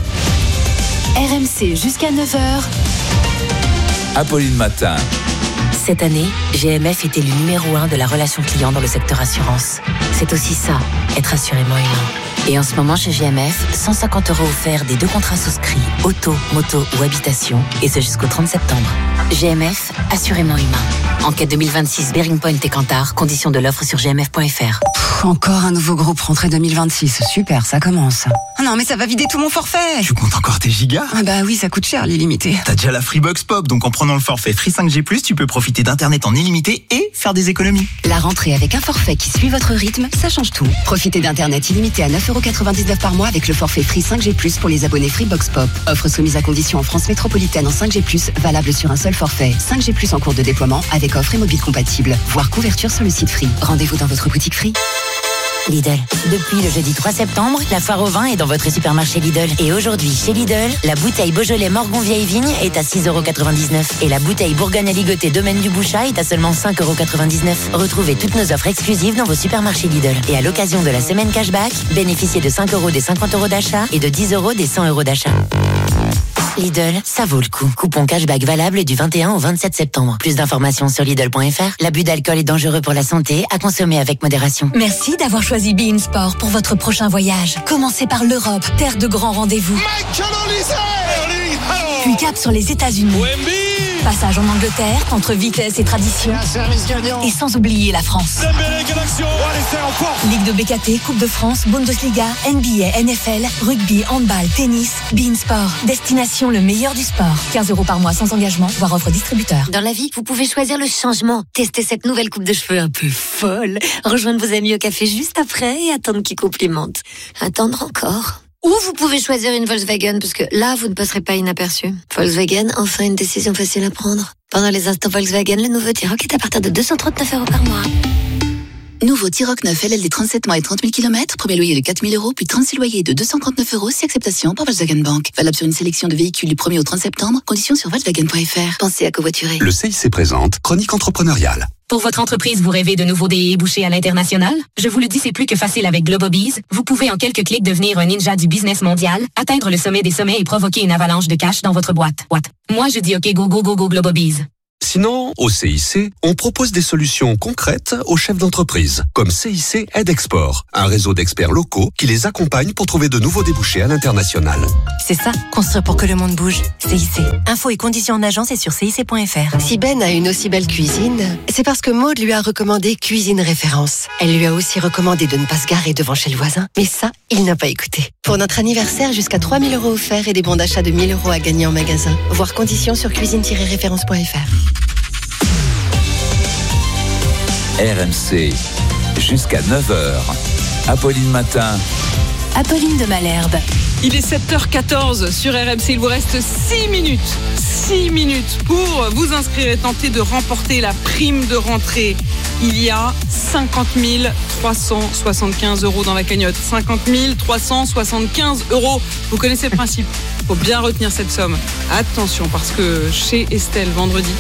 R M C jusqu'à neuf heures. Apolline Matin. Cette année, G M F était le numéro un de la relation client dans le secteur assurance. C'est aussi ça, être assurément humain. Et en ce moment, chez G M F, cent cinquante euros offerts des deux contrats souscrits, auto, moto ou habitation, et ce jusqu'au trente septembre. G M F, assurément humain. Enquête deux mille vingt-six, Bearing Point et Kantar, conditions de l'offre sur g m f point f r. Pff, encore un nouveau groupe rentrée deux mille vingt-six, super, ça commence. Ah non, mais ça va vider tout mon forfait. Tu comptes encore tes gigas? Ah bah oui, ça coûte cher l'illimité. T'as déjà la Freebox Pop, donc en prenant le forfait Free cinq G plus, tu peux profiter d'internet en illimité et faire des économies. La rentrée avec un forfait qui suit votre rythme, ça change tout. Profitez d'internet illimité à neuf euros quatre-vingt-dix-neuf par mois avec le forfait Free cinq G plus pour les abonnés Freebox Pop. Offre soumise à condition en France métropolitaine en cinq G plus, valable sur un seul forfait. cinq G plus en cours de déploiement avec offre et mobile compatible. Voire couverture sur le site Free. Rendez-vous dans votre boutique Free. Lidl. Depuis le jeudi trois septembre, la foire au vin est dans votre supermarché Lidl. Et aujourd'hui, chez Lidl, la bouteille Beaujolais Morgon Vieille Vigne est à six euros quatre-vingt-dix-neuf. Et la bouteille Bourgogne Aligoté Domaine du Bouchat est à seulement cinq euros quatre-vingt-dix-neuf. Retrouvez toutes nos offres exclusives dans vos supermarchés Lidl. Et à l'occasion de la semaine cashback, bénéficiez de cinq euros des cinquante euros d'achat et de dix euros des cent euros d'achat. Lidl, ça vaut le coup. Coupon cashback valable du vingt et un au vingt-sept septembre. Plus d'informations sur Lidl point f r. L'abus d'alcool est dangereux pour la santé, à consommer avec modération. Merci d'avoir choisi Be In Sport pour votre prochain voyage. Commencez par l'Europe, terre de grands rendez-vous. Puis cap sur les États-Unis. Passage en Angleterre, entre vitesse et tradition. Et sans oublier la France. Ligue de B K T, Coupe de France, Bundesliga, N B A, N F L, rugby, handball, tennis, Bein Sport. Destination le meilleur du sport. quinze euros par mois sans engagement, voire offre distributeur. Dans la vie, vous pouvez choisir le changement. Tester cette nouvelle coupe de cheveux un peu folle. Rejoindre vos amis au café juste après et attendre qu'ils complimentent. Attendre encore. Ou vous pouvez choisir une Volkswagen, parce que là, vous ne passerez pas inaperçu. Volkswagen, enfin une décision facile à prendre. Pendant les instants Volkswagen, le nouveau T-Roc est à partir de deux cent trente-neuf euros par mois. Nouveau T-Roc neuf L L D trente-sept mois et trente mille kilomètres, premier loyer de quatre mille euros, puis trente-six loyers de deux cent trente-neuf euros, si acceptation par Volkswagen Bank. Valable sur une sélection de véhicules du premier au trente septembre, conditions sur volkswagen point f r. Pensez à covoiturer. Le C I C présente Chronique entrepreneuriale. Pour votre entreprise, vous rêvez de nouveaux débouchés à l'international? Je vous le dis, c'est plus que facile avec Globobiz. Vous pouvez en quelques clics devenir un ninja du business mondial, atteindre le sommet des sommets et provoquer une avalanche de cash dans votre boîte. What? Moi, je dis OK, go, go, go, go, Globobiz. Sinon, au C I C, on propose des solutions concrètes aux chefs d'entreprise, comme C I C Aide Export, un réseau d'experts locaux qui les accompagne pour trouver de nouveaux débouchés à l'international. C'est ça, construire pour que le monde bouge. C I C. Infos et conditions en agence et sur C I C point f r. Si Ben a une aussi belle cuisine, c'est parce que Maud lui a recommandé Cuisine Référence. Elle lui a aussi recommandé de ne pas se garer devant chez le voisin. Mais ça, il n'a pas écouté. Pour notre anniversaire, jusqu'à trois mille euros offerts et des bons d'achat de mille euros à gagner en magasin. Voir conditions sur cuisine tiret référence point f r. R M C, jusqu'à neuf heures. Apolline Matin. Apolline de Malherbe. Il est sept heures quatorze sur R M C. Il vous reste six minutes. six minutes pour vous inscrire et tenter de remporter la prime de rentrée. Il y a cinquante mille trois cent soixante-quinze euros dans la cagnotte. cinquante mille trois cent soixante-quinze euros. Vous connaissez le principe. Il faut bien retenir cette somme. Attention, parce que chez Estelle, vendredi,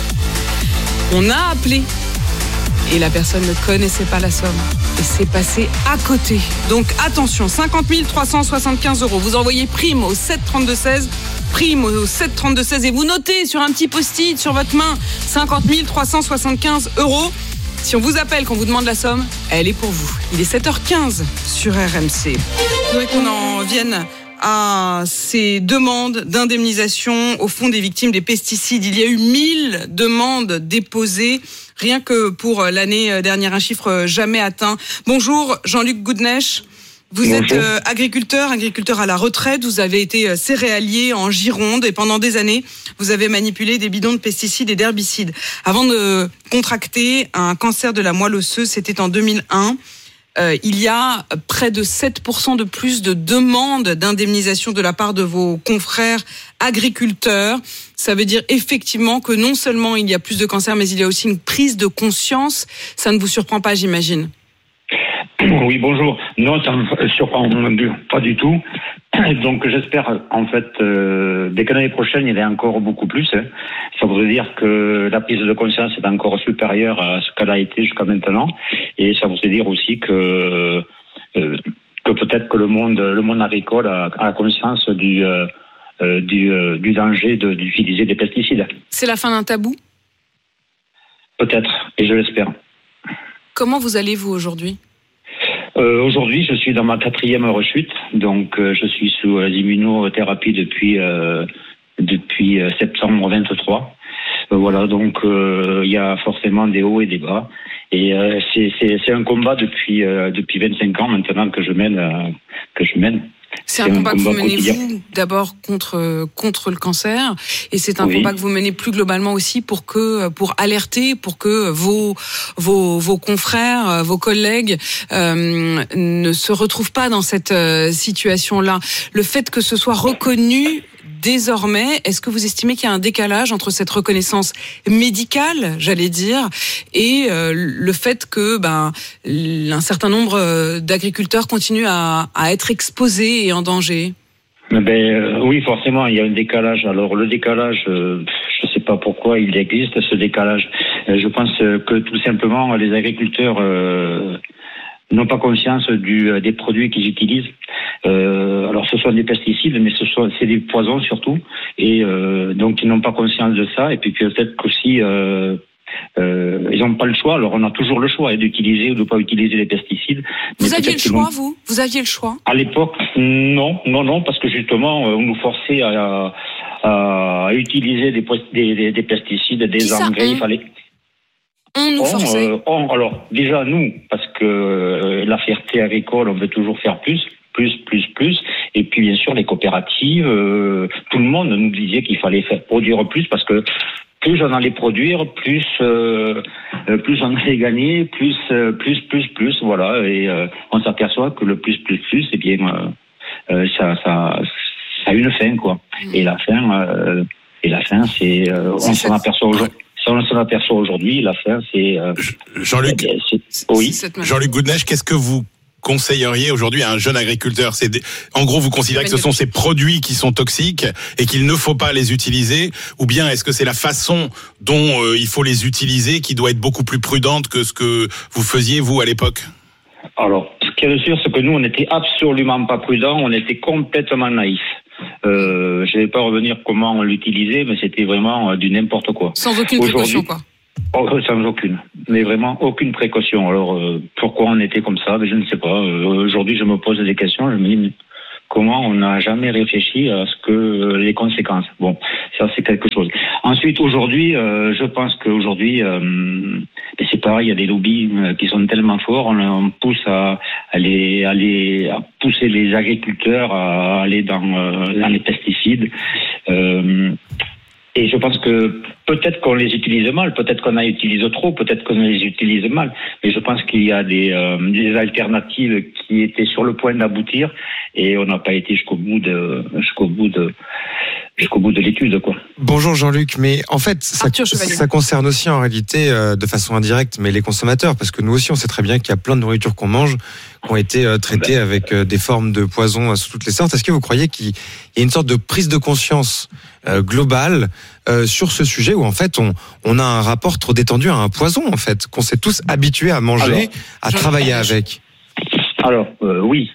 on a appelé et la personne ne connaissait pas la somme. Et c'est passé à côté. Donc attention, cinquante mille trois cent soixante-quinze euros. Vous envoyez prime au sept trente-deux seize. Prime au sept trente-deux seize. Et vous notez sur un petit post-it sur votre main cinquante mille trois cent soixante-quinze euros. Si on vous appelle, qu'on vous demande la somme, elle est pour vous. Il est sept heures quinze sur R M C. Je voudrais qu'on en vienne à ces demandes d'indemnisation au fond des victimes des pesticides. Il y a eu mille demandes déposées, rien que pour l'année dernière, un chiffre jamais atteint. Bonjour Jean-Luc Goudnech, vous Bonjour. êtes euh, agriculteur, agriculteur à la retraite, vous avez été céréalier en Gironde et pendant des années, vous avez manipulé des bidons de pesticides et d'herbicides. Avant de contracter un cancer de la moelle osseuse, c'était en deux mille un. Euh, il y a près de sept pour cent de plus de demandes d'indemnisation de la part de vos confrères agriculteurs. Ça veut dire effectivement que non seulement il y a plus de cancers, mais il y a aussi une prise de conscience. Ça ne vous surprend pas, j'imagine? Oui, bonjour. Non, ça ne me surprend pas du tout. Donc j'espère en fait euh, dès que l'année prochaine il y en a encore beaucoup plus. Hein. Ça voudrait dire que la prise de conscience est encore supérieure à ce qu'elle a été jusqu'à maintenant, et ça voudrait dire aussi que euh, que peut-être que le monde le monde agricole a, a conscience du euh, du, euh, du danger de, d'utiliser des pesticides. C'est la fin d'un tabou? Peut-être, et je l'espère. Comment vous allez vous aujourd'hui? Euh, aujourd'hui, je suis dans ma quatrième rechute, donc euh, je suis sous euh, l'immunothérapie depuis euh, depuis euh, septembre vingt-trois. Euh, voilà, donc il euh, y a forcément des hauts et des bas, et euh, c'est c'est c'est un combat depuis euh, depuis vingt-cinq ans maintenant que je mène euh, que je mène. C'est, c'est un, combat un combat que vous menez quotidien. Vous d'abord contre contre le cancer, et c'est un oui. combat que vous menez plus globalement aussi pour que pour alerter, pour que vos vos vos confrères, vos collègues euh, ne se retrouvent pas dans cette euh, situation-là. Le fait que ce soit reconnu désormais, est-ce que vous estimez qu'il y a un décalage entre cette reconnaissance médicale, j'allais dire, et euh, le fait que ben un certain nombre d'agriculteurs continuent à, à être exposés et en danger? Ben euh, oui, forcément, il y a un décalage. Alors le décalage, euh, je ne sais pas pourquoi il existe ce décalage. Euh, je pense que tout simplement les agriculteurs euh, n'ont pas conscience du, des produits qu'ils utilisent. Euh, alors ce sont des pesticides, mais ce sont c'est des poisons surtout, et euh, donc ils n'ont pas conscience de ça. Et puis peut-être qu'aussi euh, euh, ils n'ont pas le choix. Alors on a toujours le choix hein, d'utiliser ou de ne pas utiliser les pesticides. Vous aviez le choix, vous Vous aviez le choix? À l'époque, non, non, non, parce que justement on nous forçait à, à utiliser des, des, des, des pesticides, des Qui engrais. ça, Il fallait. On nous On, forçait. euh, on, alors, déjà, nous, parce que euh, la fierté agricole, on veut toujours faire plus, plus, plus, plus. Et puis, bien sûr, les coopératives, euh, tout le monde nous disait qu'il fallait faire produire plus parce que plus on allait produire, plus, euh, plus on allait gagner, plus, euh, plus, plus, plus, voilà. Et euh, on s'aperçoit que le plus, plus, plus, eh bien, euh, euh, ça, ça, ça a une fin, quoi. Mmh. Et la fin, euh, et la fin, c'est, euh, on s'en aperçoit aujourd'hui. Si on s'en aperçoit aujourd'hui, la fin, c'est... Euh, Jean-Luc, c'est, oui. Jean-Luc Goodneiche, qu'est-ce que vous conseilleriez aujourd'hui à un jeune agriculteur? C'est des... En gros, vous considérez que ce sont ces produits qui sont toxiques et qu'il ne faut pas les utiliser, ou bien est-ce que c'est la façon dont euh, il faut les utiliser qui doit être beaucoup plus prudente que ce que vous faisiez, vous, à l'époque? Alors, ce qui est sûr, c'est que nous, on n'était absolument pas prudents, on était complètement naïfs. Euh, je ne vais pas revenir comment on l'utilisait, mais c'était vraiment euh, du n'importe quoi. Sans aucune précaution, quoi. Oh, sans aucune, mais vraiment aucune précaution. Alors, euh, pourquoi on était comme ça? Je ne sais pas. Euh, aujourd'hui, je me pose des questions, je me dis, mais comment on n'a jamais réfléchi à ce que euh, les conséquences. Bon, ça c'est quelque chose. Ensuite, aujourd'hui, euh, je pense qu'aujourd'hui, euh, c'est pareil, il y a des lobbies euh, qui sont tellement forts, on, on pousse à, à, les, à, les, à pousser les agriculteurs à aller dans, euh, dans les pesticides. Euh, Et je pense que peut-être qu'on les utilise mal, peut-être qu'on en utilise trop, peut-être qu'on les utilise mal. Mais je pense qu'il y a des, euh, des alternatives qui étaient sur le point d'aboutir et on n'a pas été jusqu'au bout de, jusqu'au bout de, jusqu'au bout de l'étude, quoi. Bonjour Jean-Luc, mais en fait, ça, ça concerne aussi en réalité, euh, de façon indirecte, mais les consommateurs, parce que nous aussi, on sait très bien qu'il y a plein de nourritures qu'on mange qui ont été euh, traitées ben. avec euh, des formes de poison euh, sous toutes les sortes. Est-ce que vous croyez qu'il y a une sorte de prise de conscience euh, globale euh, sur ce sujet où en fait on, on a un rapport trop détendu à un poison en fait, qu'on s'est tous habitués à manger, alors, à travailler avec? Alors euh, oui,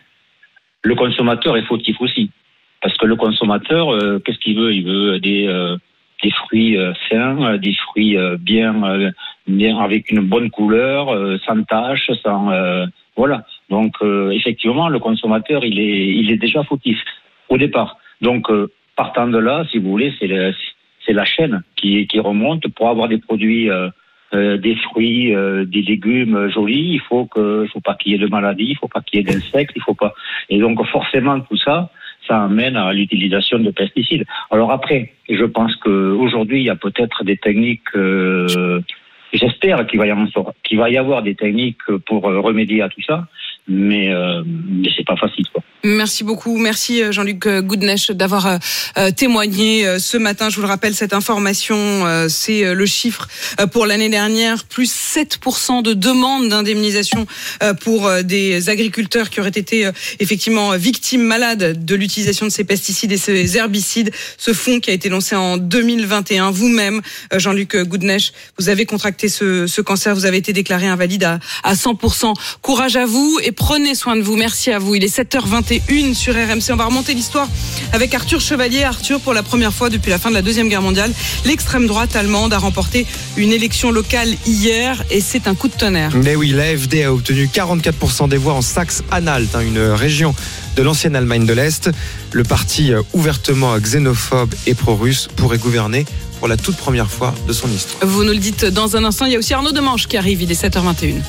le consommateur est fautif aussi. Parce que le consommateur, euh, qu'est-ce qu'il veut? Il veut des, euh, des fruits euh, sains, des fruits euh, bien, euh, bien avec une bonne couleur, euh, sans tache, sans euh, voilà. Donc euh, effectivement, le consommateur, il est, il est déjà fautif au départ. Donc euh, partant de là, si vous voulez, c'est, le, c'est la chaîne qui, qui remonte pour avoir des produits, euh, euh, des fruits, euh, des légumes jolis. Il faut que, il faut pas qu'il y ait de maladies, il faut pas qu'il y ait d'insectes, il faut pas. Et donc forcément tout ça. Ça amène à l'utilisation de pesticides. Alors après, je pense qu'aujourd'hui, il y a peut-être des techniques, euh, j'espère qu'il va, y avoir, qu'il va y avoir des techniques pour remédier à tout ça, mais, euh, mais c'est pas facile, quoi. Merci beaucoup. Merci Jean-Luc Goodneiche d'avoir euh, témoigné euh, ce matin. Je vous le rappelle, cette information, euh, c'est le chiffre euh, pour l'année dernière, plus sept pour cent de demandes d'indemnisation euh, pour euh, des agriculteurs qui auraient été euh, effectivement victimes malades de l'utilisation de ces pesticides et ces herbicides. Ce fonds qui a été lancé en deux mille vingt et un, vous-même, euh, Jean-Luc Goodneiche, vous avez contracté ce, ce cancer, vous avez été déclaré invalide à, à cent pour cent. Courage à vous et prenez soin de vous. Merci à vous. Il est sept heures vingt et une sur R M C. On va remonter l'histoire avec Arthur Chevalier. Arthur, pour la première fois depuis la fin de la Deuxième Guerre mondiale, l'extrême droite allemande a remporté une élection locale hier et c'est un coup de tonnerre. Mais oui, l'A F D a obtenu quarante-quatre pour cent des voix en Saxe-Anhalt, une région de l'ancienne Allemagne de l'Est. Le parti ouvertement xénophobe et pro-russe pourrait gouverner pour la toute première fois de son histoire. Vous nous le dites dans un instant. Il y a aussi Arnaud Demanche qui arrive. Il est sept heures vingt et une.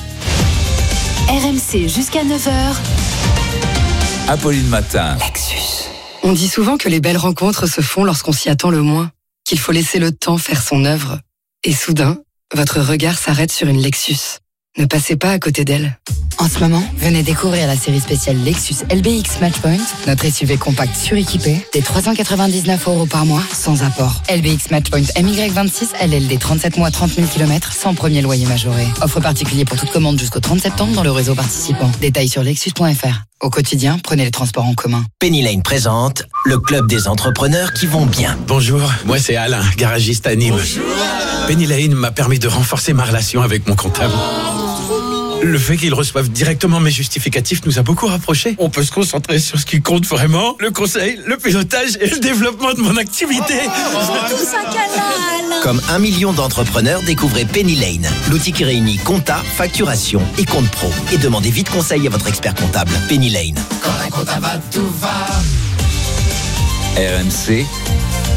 R M C jusqu'à neuf heures. Apolline Matin. Lexus. On dit souvent que les belles rencontres se font lorsqu'on s'y attend le moins, qu'il faut laisser le temps faire son œuvre. Et soudain, votre regard s'arrête sur une Lexus. Ne passez pas à côté d'elle. En ce moment, venez découvrir la série spéciale Lexus L B X Matchpoint, notre S U V compact suréquipé, des trois cent quatre-vingt-dix-neuf euros par mois, sans apport. L B X Matchpoint M Y vingt-six, L L D trente-sept mois, trente mille kilomètres, sans premier loyer majoré. Offre particulier pour toute commande jusqu'au trente septembre dans le réseau participant. Détails sur lexus point f r. Au quotidien, prenez les transports en commun. Penny Lane présente le club des entrepreneurs qui vont bien. Bonjour, moi c'est Alain, garagiste à Nîmes. Bonjour. Penny Lane m'a permis de renforcer ma relation avec mon comptable. Le fait qu'ils reçoivent directement mes justificatifs nous a beaucoup rapprochés. On peut se concentrer sur ce qui compte vraiment, le conseil, le pilotage et le développement de mon activité. Oh, c'est tout ça, canal. Comme un million d'entrepreneurs, découvrez Penny Lane, l'outil qui réunit compta, facturation et compte pro. Et demandez vite conseil à votre expert comptable. Penny Lane. Quand un comptable va, tout va. R M C,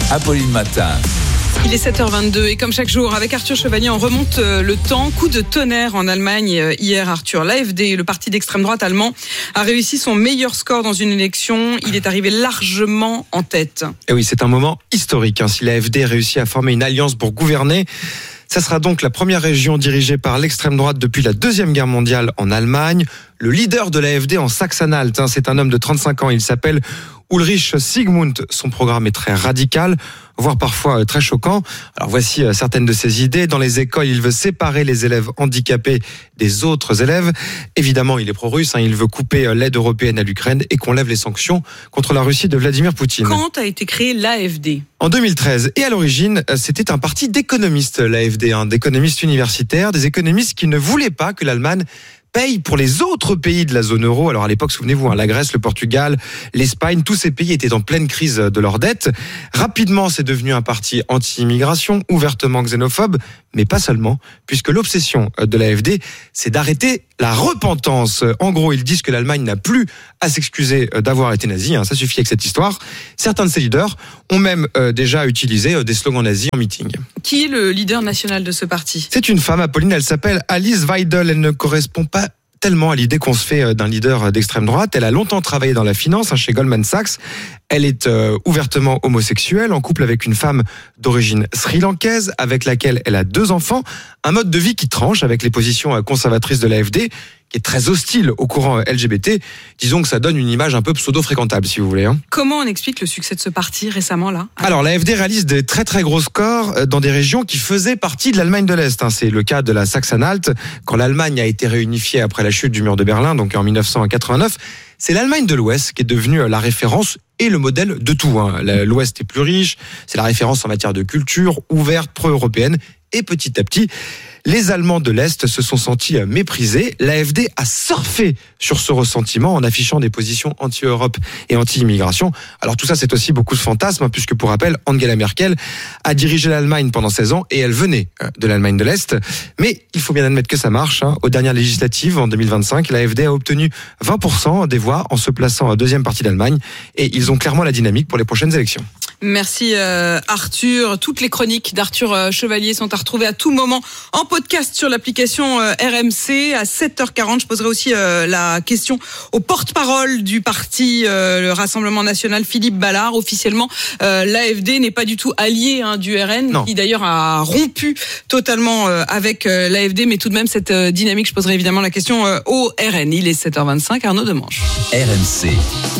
Apolline Matin. Il est sept heures vingt-deux et comme chaque jour, avec Arthur Chevalier, on remonte le temps. Coup de tonnerre en Allemagne hier, Arthur. L'A F D, le parti d'extrême droite allemand, a réussi son meilleur score dans une élection. Il est arrivé largement en tête. Et oui, c'est un moment historique. Hein. Si l'A F D réussit à former une alliance pour gouverner, ça sera donc la première région dirigée par l'extrême droite depuis la Deuxième Guerre mondiale en Allemagne. Le leader de l'A F D en Saxe-Anhalt, hein, c'est un homme de trente-cinq ans. Il s'appelle Ulrich Sigmund. Son programme est très radical, voire parfois très choquant. Alors voici certaines de ses idées. Dans les écoles, il veut séparer les élèves handicapés des autres élèves. Évidemment, il est pro-russe. Hein. Il veut couper l'aide européenne à l'Ukraine et qu'on lève les sanctions contre la Russie de Vladimir Poutine. Quand a été créé l'A F D ? En deux mille treize. Et à l'origine, c'était un parti d'économistes, l'A F D, hein, d'économistes universitaires, des économistes qui ne voulaient pas que l'Allemagne paye pour les autres pays de la zone euro. Alors à l'époque, souvenez-vous, hein, la Grèce, le Portugal, l'Espagne, tous ces pays étaient en pleine crise de leurs dettes. Rapidement, c'est devenu un parti anti-immigration, ouvertement xénophobe, mais pas seulement, puisque l'obsession de l'A F D, c'est d'arrêter la repentance. En gros, ils disent que l'Allemagne n'a plus à s'excuser d'avoir été nazie, hein, ça suffit avec cette histoire. Certains de ses leaders ont même euh, déjà utilisé euh, des slogans nazis en meeting. Qui est le leader national de ce parti ? C'est une femme, Apolline, elle s'appelle Alice Weidel, elle ne correspond pas tellement à l'idée qu'on se fait d'un leader d'extrême droite. Elle a longtemps travaillé dans la finance, hein, chez Goldman Sachs. Elle est euh, ouvertement homosexuelle, en couple avec une femme d'origine sri-lankaise, avec laquelle elle a deux enfants. Un mode de vie qui tranche avec les positions conservatrices de l'A F D, qui est très hostile au courant L G B T. Disons que ça donne une image un peu pseudo-fréquentable, si vous voulez. Hein. Comment on explique le succès de ce parti récemment, là ? Alors, l'A F D réalise des très très gros scores dans des régions qui faisaient partie de l'Allemagne de l'Est. Hein. C'est le cas de la Saxe-Anhalt, quand l'Allemagne a été réunifiée après la chute du mur de Berlin, donc en dix-neuf cent quatre-vingt-neuf. C'est l'Allemagne de l'Ouest qui est devenue la référence et le modèle de tout. Hein. L'Ouest est plus riche, c'est la référence en matière de culture, ouverte, pro-européenne. Et petit à petit, les Allemands de l'Est se sont sentis méprisés. L'A F D a surfé sur ce ressentiment en affichant des positions anti-Europe et anti-immigration. Alors tout ça, c'est aussi beaucoup de fantasmes, puisque pour rappel, Angela Merkel a dirigé l'Allemagne pendant seize ans et elle venait de l'Allemagne de l'Est. Mais il faut bien admettre que ça marche. Hein. Aux dernières législatives, en deux mille vingt-cinq, l'A F D a obtenu vingt pour cent des voix en se plaçant en deuxième partie d'Allemagne. Et ils ont clairement la dynamique pour les prochaines élections. Merci euh, Arthur. Toutes les chroniques d'Arthur euh, Chevalier sont à retrouver à tout moment en podcast sur l'application euh, R M C. À sept heures quarante, je poserai aussi euh, la question au porte-parole du parti euh, le Rassemblement National, Philippe Ballard. Officiellement, euh, l'A F D n'est pas du tout allié hein, du R N, non. Qui d'ailleurs a rompu totalement euh, avec euh, l'A F D, mais tout de même cette euh, dynamique, je poserai évidemment la question euh, au R N. Il est sept heures vingt-cinq, Arnaud Demanche. R M C.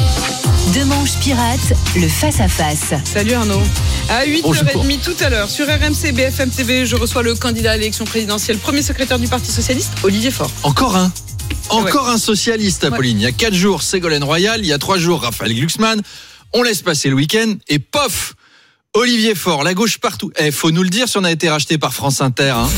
Demanche pirate, le face-à-face. Salut Arnaud. À huit heures trente tout à l'heure, sur R M C B F M T V, je reçois le candidat à l'élection présidentielle, premier secrétaire du Parti Socialiste, Olivier Faure. Encore un Encore ouais. un socialiste, Apolline. Ouais. Il y a quatre jours, Ségolène Royal. Il y a trois jours, Raphaël Glucksmann. On laisse passer le week-end et pof, Olivier Faure, la gauche partout. Eh, faut nous le dire si on a été racheté par France Inter. Hein.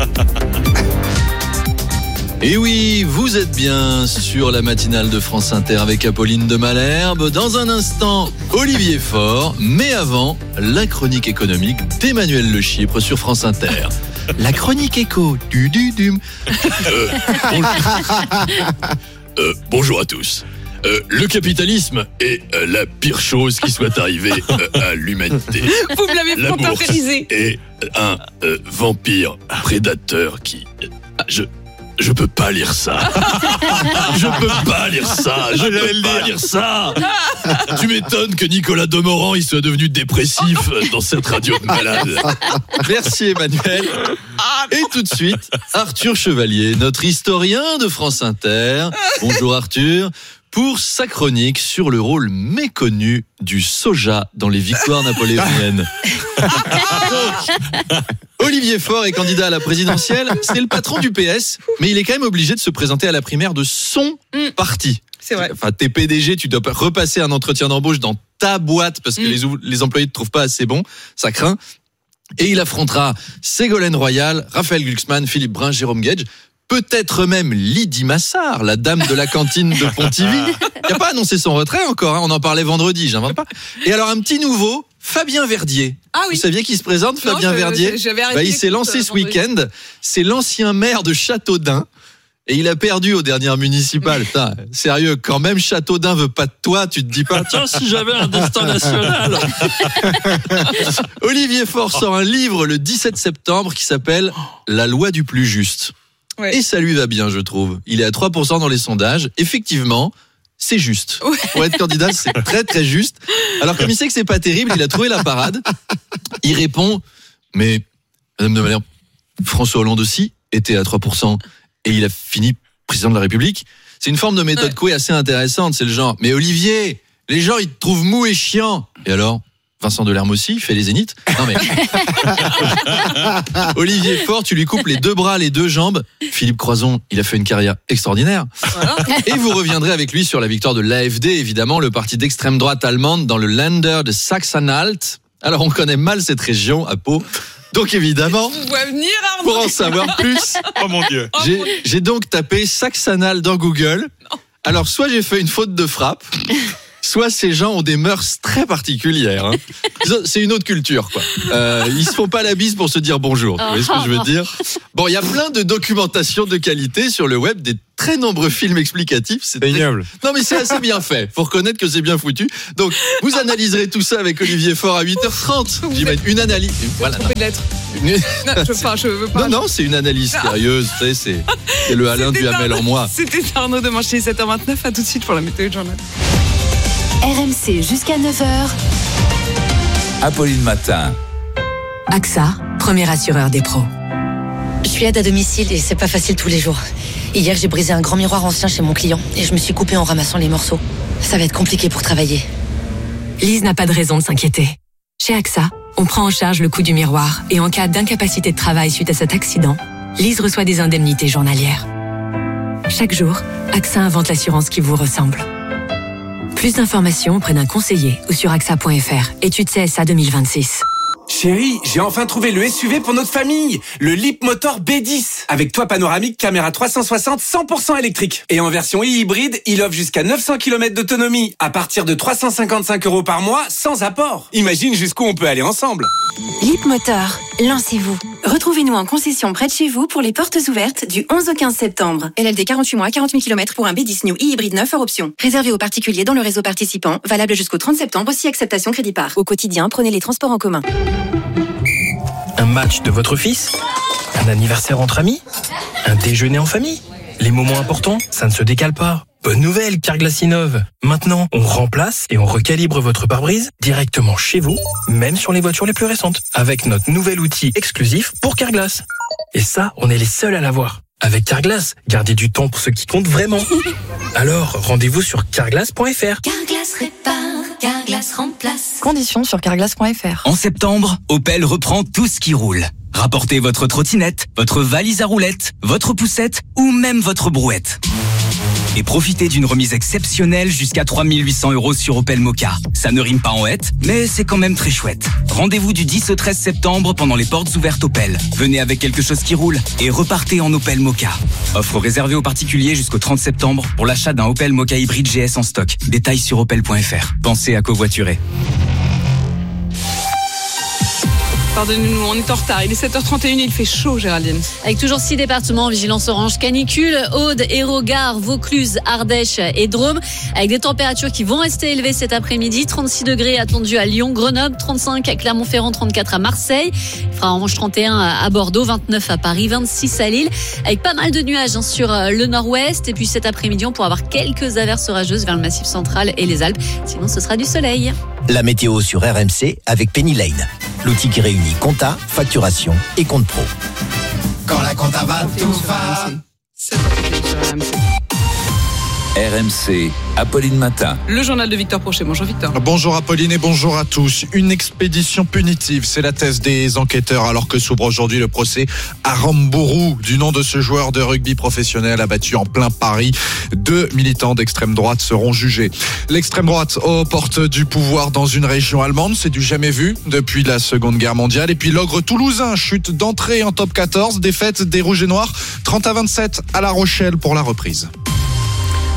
Et oui, vous êtes bien sur la matinale de France Inter avec Apolline de Malherbe. Dans un instant, Olivier Faure, mais avant, la chronique économique d'Emmanuel Le Chypre sur France Inter. La chronique éco. Du, du, du. Euh, bonjour. euh, bonjour à tous. Euh, le capitalisme est euh, la pire chose qui soit arrivée euh, à l'humanité. Vous me l'avez fantastisé. Et un euh, vampire prédateur qui... Euh, je... Je peux pas lire ça. Je peux pas lire ça. Je peux pas lire ça. Tu m'étonnes que Nicolas Demorand il soit devenu dépressif dans cette radio de malade. Merci Emmanuel. Et tout de suite, Arthur Chevalier, notre historien de France Inter. Bonjour Arthur. Pour sa chronique sur le rôle méconnu du soja dans les victoires napoléoniennes. Donc, Olivier Faure est candidat à la présidentielle. C'est le patron du P S, mais il est quand même obligé de se présenter à la primaire de son mmh. parti. C'est vrai. Enfin, t'es P D G, tu dois repasser un entretien d'embauche dans ta boîte parce que mmh. les, ou- les employés te trouvent pas assez bon. Ça craint. Et il affrontera Ségolène Royal, Raphaël Glucksmann, Philippe Brun, Jérôme Guedj. Peut-être même Lydie Massard, la dame de la cantine de Pontivy. Il n'a pas annoncé son retrait encore, hein. On en parlait vendredi, j'invente pas. Et alors un petit nouveau, Fabien Verdier. Ah oui. Vous saviez qui se présente, non, Fabien je, Verdier j'avais arrêté bah, il s'est lancé ce week-end. C'est l'ancien maire de Châteaudun. Et il a perdu aux dernières municipales. Putain, sérieux, quand même Châteaudun veut pas de toi, tu te dis pas, tiens, si j'avais un destin national. Olivier Faure sort un livre le dix-sept septembre qui s'appelle La loi du plus juste. Ouais. Et ça lui va bien, je trouve. Il est à trois pour cent dans les sondages. Effectivement, c'est juste. Ouais. Pour être candidat, c'est très très juste. Alors comme il sait que c'est pas terrible, il a trouvé la parade. Il répond, mais Madame de Malherbe, François Hollande aussi était à trois pour cent. Et il a fini président de la République. C'est une forme de méthode couée assez intéressante. C'est le genre, mais Olivier, les gens ils te trouvent mou et chiant. Et alors, Vincent Delerme aussi, il fait les zéniths. Non mais Olivier Faure, tu lui coupes les deux bras, les deux jambes. Philippe Croizon, il a fait une carrière extraordinaire. Voilà. Et vous reviendrez avec lui sur la victoire de l'A F D, évidemment, le parti d'extrême droite allemande dans le Länder de Sachsen-Anhalt. Alors on connaît mal cette région à Pau. Donc évidemment, venir, pour en savoir plus, oh mon Dieu, j'ai, j'ai donc tapé Sachsen-Anhalt dans Google. Non. Alors soit j'ai fait une faute de frappe, soit ces gens ont des mœurs très particulières. Hein. C'est une autre culture, quoi. Euh, ils se font pas la bise pour se dire bonjour. Vous voyez ce que je veux dire ? Bon, il y a plein de documentation de qualité sur le web, des très nombreux films explicatifs. C'est ignoble. Très... Non, mais c'est assez bien fait. Faut reconnaître que c'est bien foutu. Donc, vous analyserez tout ça avec Olivier Faure à huit heures trente. J'imagine une analyse. Voilà. Une... Non, je veux pas, je veux pas. Non, non, c'est une analyse sérieuse. Tu sais, c'est, c'est le Alain Duhamel en moi. C'était Arnaud de Mancher, sept heures vingt-neuf. À tout de suite pour la météo de journal. R M C jusqu'à neuf heures. Apolline Matin. A X A, premier assureur des pros. Je suis aide à domicile et c'est pas facile tous les jours. Hier, j'ai brisé un grand miroir ancien chez mon client et je me suis coupée en ramassant les morceaux. Ça va être compliqué pour travailler. Lise n'a pas de raison de s'inquiéter. Chez A X A, on prend en charge le coût du miroir et en cas d'incapacité de travail suite à cet accident, Lise reçoit des indemnités journalières. Chaque jour, A X A invente l'assurance qui vous ressemble. Plus d'informations auprès d'un conseiller ou sur A X A point F R. Étude C S A deux mille vingt-six. Chérie, j'ai enfin trouvé le S U V pour notre famille, le Leapmotor B dix, avec toit panoramique, caméra trois cent soixante, cent pour cent électrique. Et en version e-hybride, il offre jusqu'à neuf cents kilomètres d'autonomie, à partir de trois cent cinquante-cinq euros par mois, sans apport. Imagine jusqu'où on peut aller ensemble. Leapmotor, lancez-vous. Retrouvez-nous en concession près de chez vous pour les portes ouvertes du onze au quinze septembre. L L D quarante-huit mois, quarante mille kilomètres pour un B dix New e-hybride neuf hors option. Réservé aux particuliers dans le réseau participant, valable jusqu'au trente septembre, si acceptation crédit par. Au quotidien, prenez les transports en commun. Un match de votre fils ? Un anniversaire entre amis ? Un déjeuner en famille ? Les moments importants, ça ne se décale pas. Bonne nouvelle, Carglass innove. Maintenant, on remplace et on recalibre votre pare-brise directement chez vous, même sur les voitures les plus récentes, avec notre nouvel outil exclusif pour Carglass. Et ça, on est les seuls à l'avoir. Avec Carglass, gardez du temps pour ce qui compte vraiment. Alors, rendez-vous sur carglass point F R. Carglass répare, Carglass remplace. Conditions sur carglass point F R. En septembre, Opel reprend tout ce qui roule. Rapportez votre trottinette, votre valise à roulettes, votre poussette ou même votre brouette. Et profitez d'une remise exceptionnelle jusqu'à trois mille huit cents euros sur Opel Mokka. Ça ne rime pas en hête, mais c'est quand même très chouette. Rendez-vous du dix au treize septembre pendant les portes ouvertes Opel. Venez avec quelque chose qui roule et repartez en Opel Mokka. Offre réservée aux particuliers jusqu'au trente septembre pour l'achat d'un Opel Mokka hybride G S en stock. Détails sur opel point F R. Pensez à covoiturer. Pardonnez-nous, on est en retard. Il est sept heures trente et une et il fait chaud, Géraldine. Avec toujours six départements en vigilance orange canicule, Aude, Hérault, Gard, Vaucluse, Ardèche et Drôme, avec des températures qui vont rester élevées cet après-midi. trente-six degrés attendus à Lyon, Grenoble, trente-cinq à Clermont-Ferrand, trente-quatre à Marseille. Il fera en revanche trente et un à Bordeaux, vingt-neuf à Paris, vingt-six à Lille, avec pas mal de nuages sur le nord-ouest. Et puis cet après-midi, on pourra avoir quelques averses orageuses vers le Massif central et les Alpes. Sinon, ce sera du soleil. La météo sur R M C avec Penny Lane, l'outil qui réunit compta, facturation et compte pro. Quand la compta va, tout va. R M C, Apolline Matin. Le journal de Victor Prochet. Bonjour Victor. Bonjour Apolline et bonjour à tous. Une expédition punitive, c'est la thèse des enquêteurs alors que s'ouvre aujourd'hui le procès Arambourou, du nom de ce joueur de rugby professionnel abattu en plein Paris. Deux militants d'extrême droite seront jugés. L'extrême droite aux portes du pouvoir dans une région allemande, c'est du jamais vu depuis la Seconde Guerre mondiale. Et puis l'ogre toulousain chute d'entrée en top quatorze, défaite des Rouges et Noirs, trente à vingt-sept à La Rochelle pour la reprise.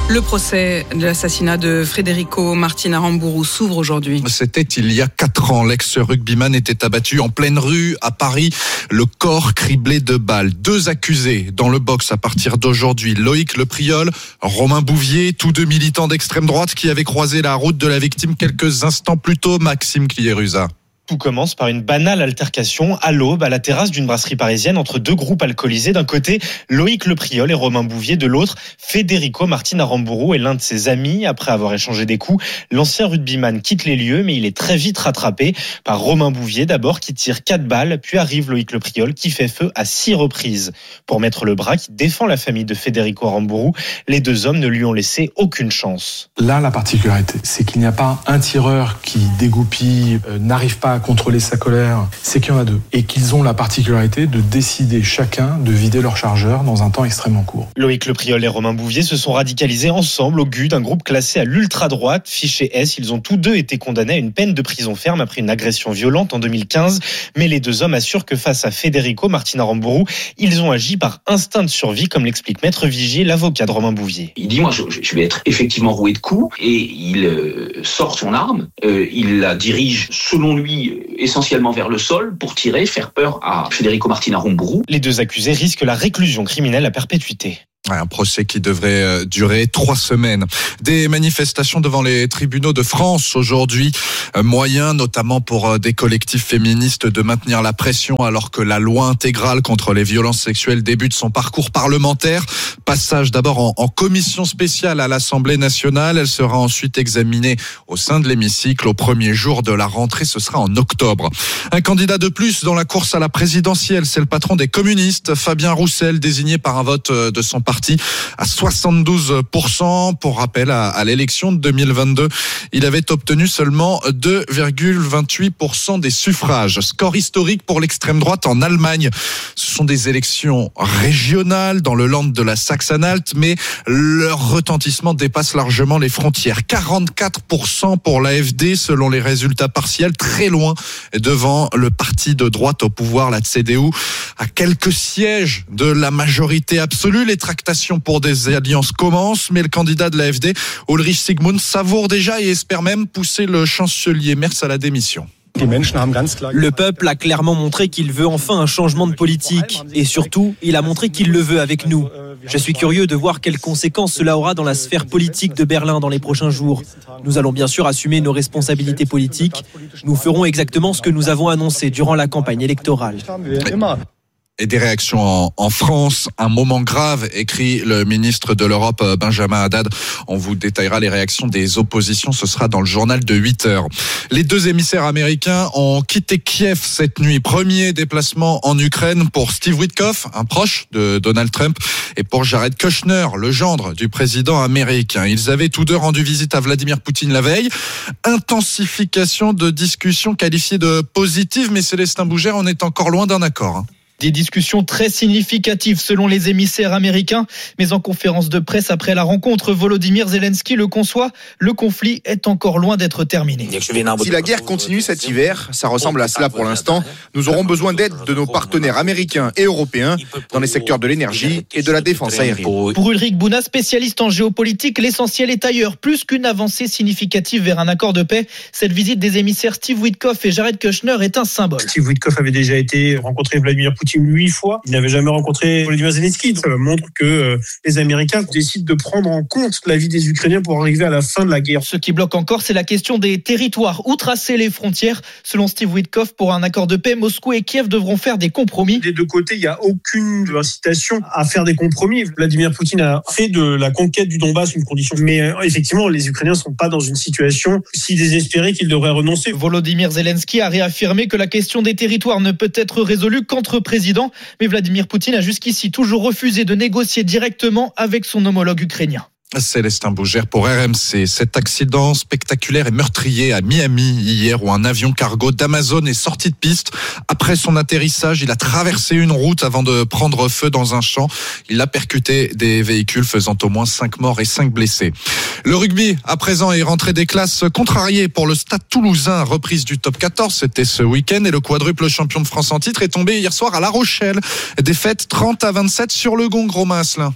Le procès de l'assassinat de Federico Martin Aramburu s'ouvre aujourd'hui. C'était il y a quatre ans. L'ex-rugbyman était abattu en pleine rue à Paris, le corps criblé de balles. Deux accusés dans le box à partir d'aujourd'hui. Loïc Lepriol, Romain Bouvier, tous deux militants d'extrême droite qui avaient croisé la route de la victime quelques instants plus tôt. Maxime Cliérusa. Tout commence par une banale altercation à l'aube à la terrasse d'une brasserie parisienne entre deux groupes alcoolisés. D'un côté, Loïc Lepriol et Romain Bouvier. De l'autre, Federico Martin Aramburu et l'un de ses amis. Après avoir échangé des coups, l'ancien rugbyman quitte les lieux, mais il est très vite rattrapé par Romain Bouvier d'abord qui tire quatre balles, puis arrive Loïc Lepriol qui fait feu à six reprises. Pour mettre le bras, qui défend la famille de Federico Aramburu, les deux hommes ne lui ont laissé aucune chance. Là, la particularité, c'est qu'il n'y a pas un tireur qui dégoupille, euh, n'arrive pas à contrôler sa colère, c'est qu'il y en a deux. Et qu'ils ont la particularité de décider chacun de vider leur chargeur dans un temps extrêmement court. Loïc Lepriol et Romain Bouvier se sont radicalisés ensemble au G U d'un groupe classé à l'ultra-droite, fiché S. Ils ont tous deux été condamnés à une peine de prison ferme après une agression violente en deux mille quinze. Mais les deux hommes assurent que face à Federico Martin Aramburu, ils ont agi par instinct de survie, comme l'explique Maître Vigier, l'avocat de Romain Bouvier. Il dit, moi, je, je vais être effectivement roué de coups, et il euh, sort son arme, euh, il la dirige, selon lui, essentiellement vers le sol pour tirer, faire peur à Federico Martin Aramburu. Les deux accusés risquent la réclusion criminelle à perpétuité. Un procès qui devrait durer trois semaines. Des manifestations devant les tribunaux de France aujourd'hui. Moyen notamment pour des collectifs féministes de maintenir la pression alors que la loi intégrale contre les violences sexuelles débute son parcours parlementaire. Passage d'abord en, en commission spéciale à l'Assemblée nationale. Elle sera ensuite examinée au sein de l'hémicycle. Au premier jour de la rentrée, ce sera en octobre. Un candidat de plus dans la course à la présidentielle, c'est le patron des communistes, Fabien Roussel, désigné par un vote de son parti à soixante-douze pour cent. Pour rappel, à, à l'élection de deux mille vingt-deux, il avait obtenu seulement deux virgule vingt-huit pour cent des suffrages. Score historique pour l'extrême droite en Allemagne. Ce sont des élections régionales dans le land de la Saxe-Anhalt, mais leur retentissement dépasse largement les frontières. quarante-quatre pour cent pour l'A F D selon les résultats partiels, très loin devant le parti de droite au pouvoir, la C D U, à quelques sièges de la majorité absolue. Les tractations pour des alliances commencent, mais le candidat de l'A F D, Ulrich Sigmund, savoure déjà et espère même pousser le chancelier Merz à la démission. Le peuple a clairement montré qu'il veut enfin un changement de politique. Et surtout, il a montré qu'il le veut avec nous. Je suis curieux de voir quelles conséquences cela aura dans la sphère politique de Berlin dans les prochains jours. Nous allons bien sûr assumer nos responsabilités politiques. Nous ferons exactement ce que nous avons annoncé durant la campagne électorale. Et des réactions en, en France, un moment grave, écrit le ministre de l'Europe Benjamin Haddad. On vous détaillera les réactions des oppositions, ce sera dans le journal de huit heures. Les deux émissaires américains ont quitté Kiev cette nuit. Premier déplacement en Ukraine pour Steve Witkoff, un proche de Donald Trump, et pour Jared Kushner, le gendre du président américain. Ils avaient tous deux rendu visite à Vladimir Poutine la veille. Intensification de discussions qualifiées de positives, mais Célestin Bougère, on est encore loin d'un accord, hein. Des discussions très significatives selon les émissaires américains. Mais en conférence de presse après la rencontre, Volodymyr Zelensky le conçoit, le conflit est encore loin d'être terminé. Si la guerre continue cet hiver, ça ressemble à cela pour l'instant, nous aurons besoin d'aide de nos partenaires américains et européens dans les secteurs de l'énergie et de la défense aérienne. Pour Ulrich Bouna, spécialiste en géopolitique, l'essentiel est ailleurs. Plus qu'une avancée significative vers un accord de paix, cette visite des émissaires Steve Witkoff et Jared Kushner est un symbole. Steve Witkoff avait déjà été rencontré Vladimir Poutine huit fois. Il n'avait jamais rencontré Volodymyr Zelensky. Ça montre que euh, les Américains décident de prendre en compte la vie des Ukrainiens pour arriver à la fin de la guerre. Ce qui bloque encore, c'est la question des territoires. Où tracer les frontières ? Selon Steve Witkoff, pour un accord de paix, Moscou et Kiev devront faire des compromis. Des deux côtés, il n'y a aucune incitation à faire des compromis. Vladimir Poutine a fait de la conquête du Donbass une condition. Mais euh, effectivement, les Ukrainiens ne sont pas dans une situation si désespérée qu'ils devraient renoncer. Volodymyr Zelensky a réaffirmé que la question des territoires ne peut être résolue qu'entre présidents. Mais Vladimir Poutine a jusqu'ici toujours refusé de négocier directement avec son homologue ukrainien. Célestin Bougère pour R M C. Cet accident spectaculaire et meurtrier à Miami hier où un avion cargo d'Amazon est sorti de piste. Après son atterrissage, il a traversé une route avant de prendre feu dans un champ. Il a percuté des véhicules faisant au moins cinq morts et cinq blessés. Le rugby, à présent, est rentré des classes contrariées pour le Stade Toulousain. Reprise du top quatorze, c'était ce week-end et le quadruple champion de France en titre est tombé hier soir à La Rochelle. Défaite trente à vingt-sept sur le gong, Romain Asselin.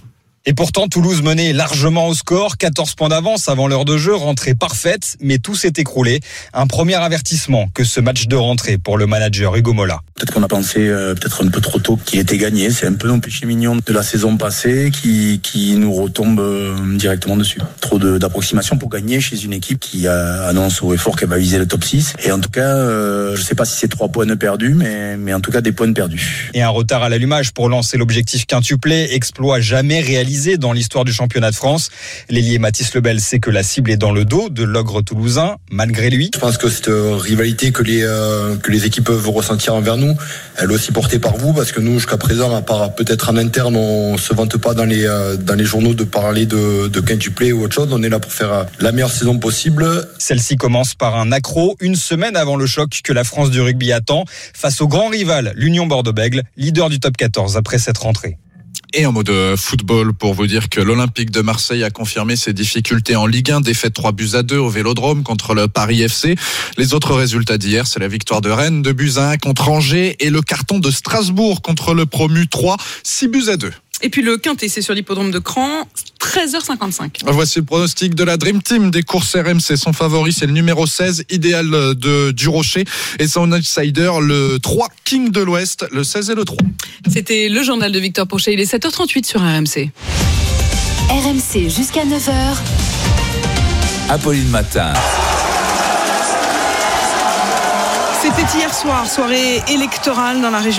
Et pourtant, Toulouse menait largement au score, quatorze points d'avance avant l'heure de jeu, rentrée parfaite, mais tout s'est écroulé. Un premier avertissement que ce match de rentrée pour le manager Hugo Mola. Peut-être qu'on a pensé euh, peut-être un peu trop tôt qu'il était gagné. C'est un peu nos péchés mignons de la saison passée qui, qui nous retombe euh, directement dessus. Trop de, d'approximation pour gagner chez une équipe qui euh, annonce haut et fort qu'elle va viser le top six. Et en tout cas, euh, je ne sais pas si c'est trois points perdus, mais, mais en tout cas des points perdus. Et un retard à l'allumage pour lancer l'objectif quintuplé, exploit jamais réalisé dans l'histoire du championnat de France. L'ailier Mathis Lebel sait que la cible est dans le dos de l'ogre toulousain, malgré lui. Je pense que cette rivalité que les, euh, que les équipes peuvent ressentir envers nous, elle est aussi portée par vous, parce que nous, jusqu'à présent, à part peut-être en interne, on se vante pas dans les, euh, dans les journaux de parler de, de quintuplé ou autre chose. On est là pour faire la meilleure saison possible. Celle-ci commence par un accro, une semaine avant le choc que la France du rugby attend, face au grand rival, l'Union Bordeaux-Bègles, leader du top quatorze après cette rentrée. Et en mode football, pour vous dire que l'Olympique de Marseille a confirmé ses difficultés en Ligue un, défaite trois buts à deux au Vélodrome contre le Paris F C. Les autres résultats d'hier, c'est la victoire de Rennes, deux buts à un contre Angers, et le carton de Strasbourg contre le promu trois, six buts à deux. Et puis le Quintet, c'est sur l'hippodrome de Cran, treize heures cinquante-cinq. Voici le pronostic de la Dream Team des courses R M C. Son favori, c'est le numéro seize, Idéal de Durocher. Et son outsider, le trois, King de l'Ouest, le seize et le trois. C'était le journal de Victor Pochet. Il est sept heures trente-huit sur R M C. R M C jusqu'à neuf heures. Apolline Matin. C'était hier soir, soirée électorale dans la région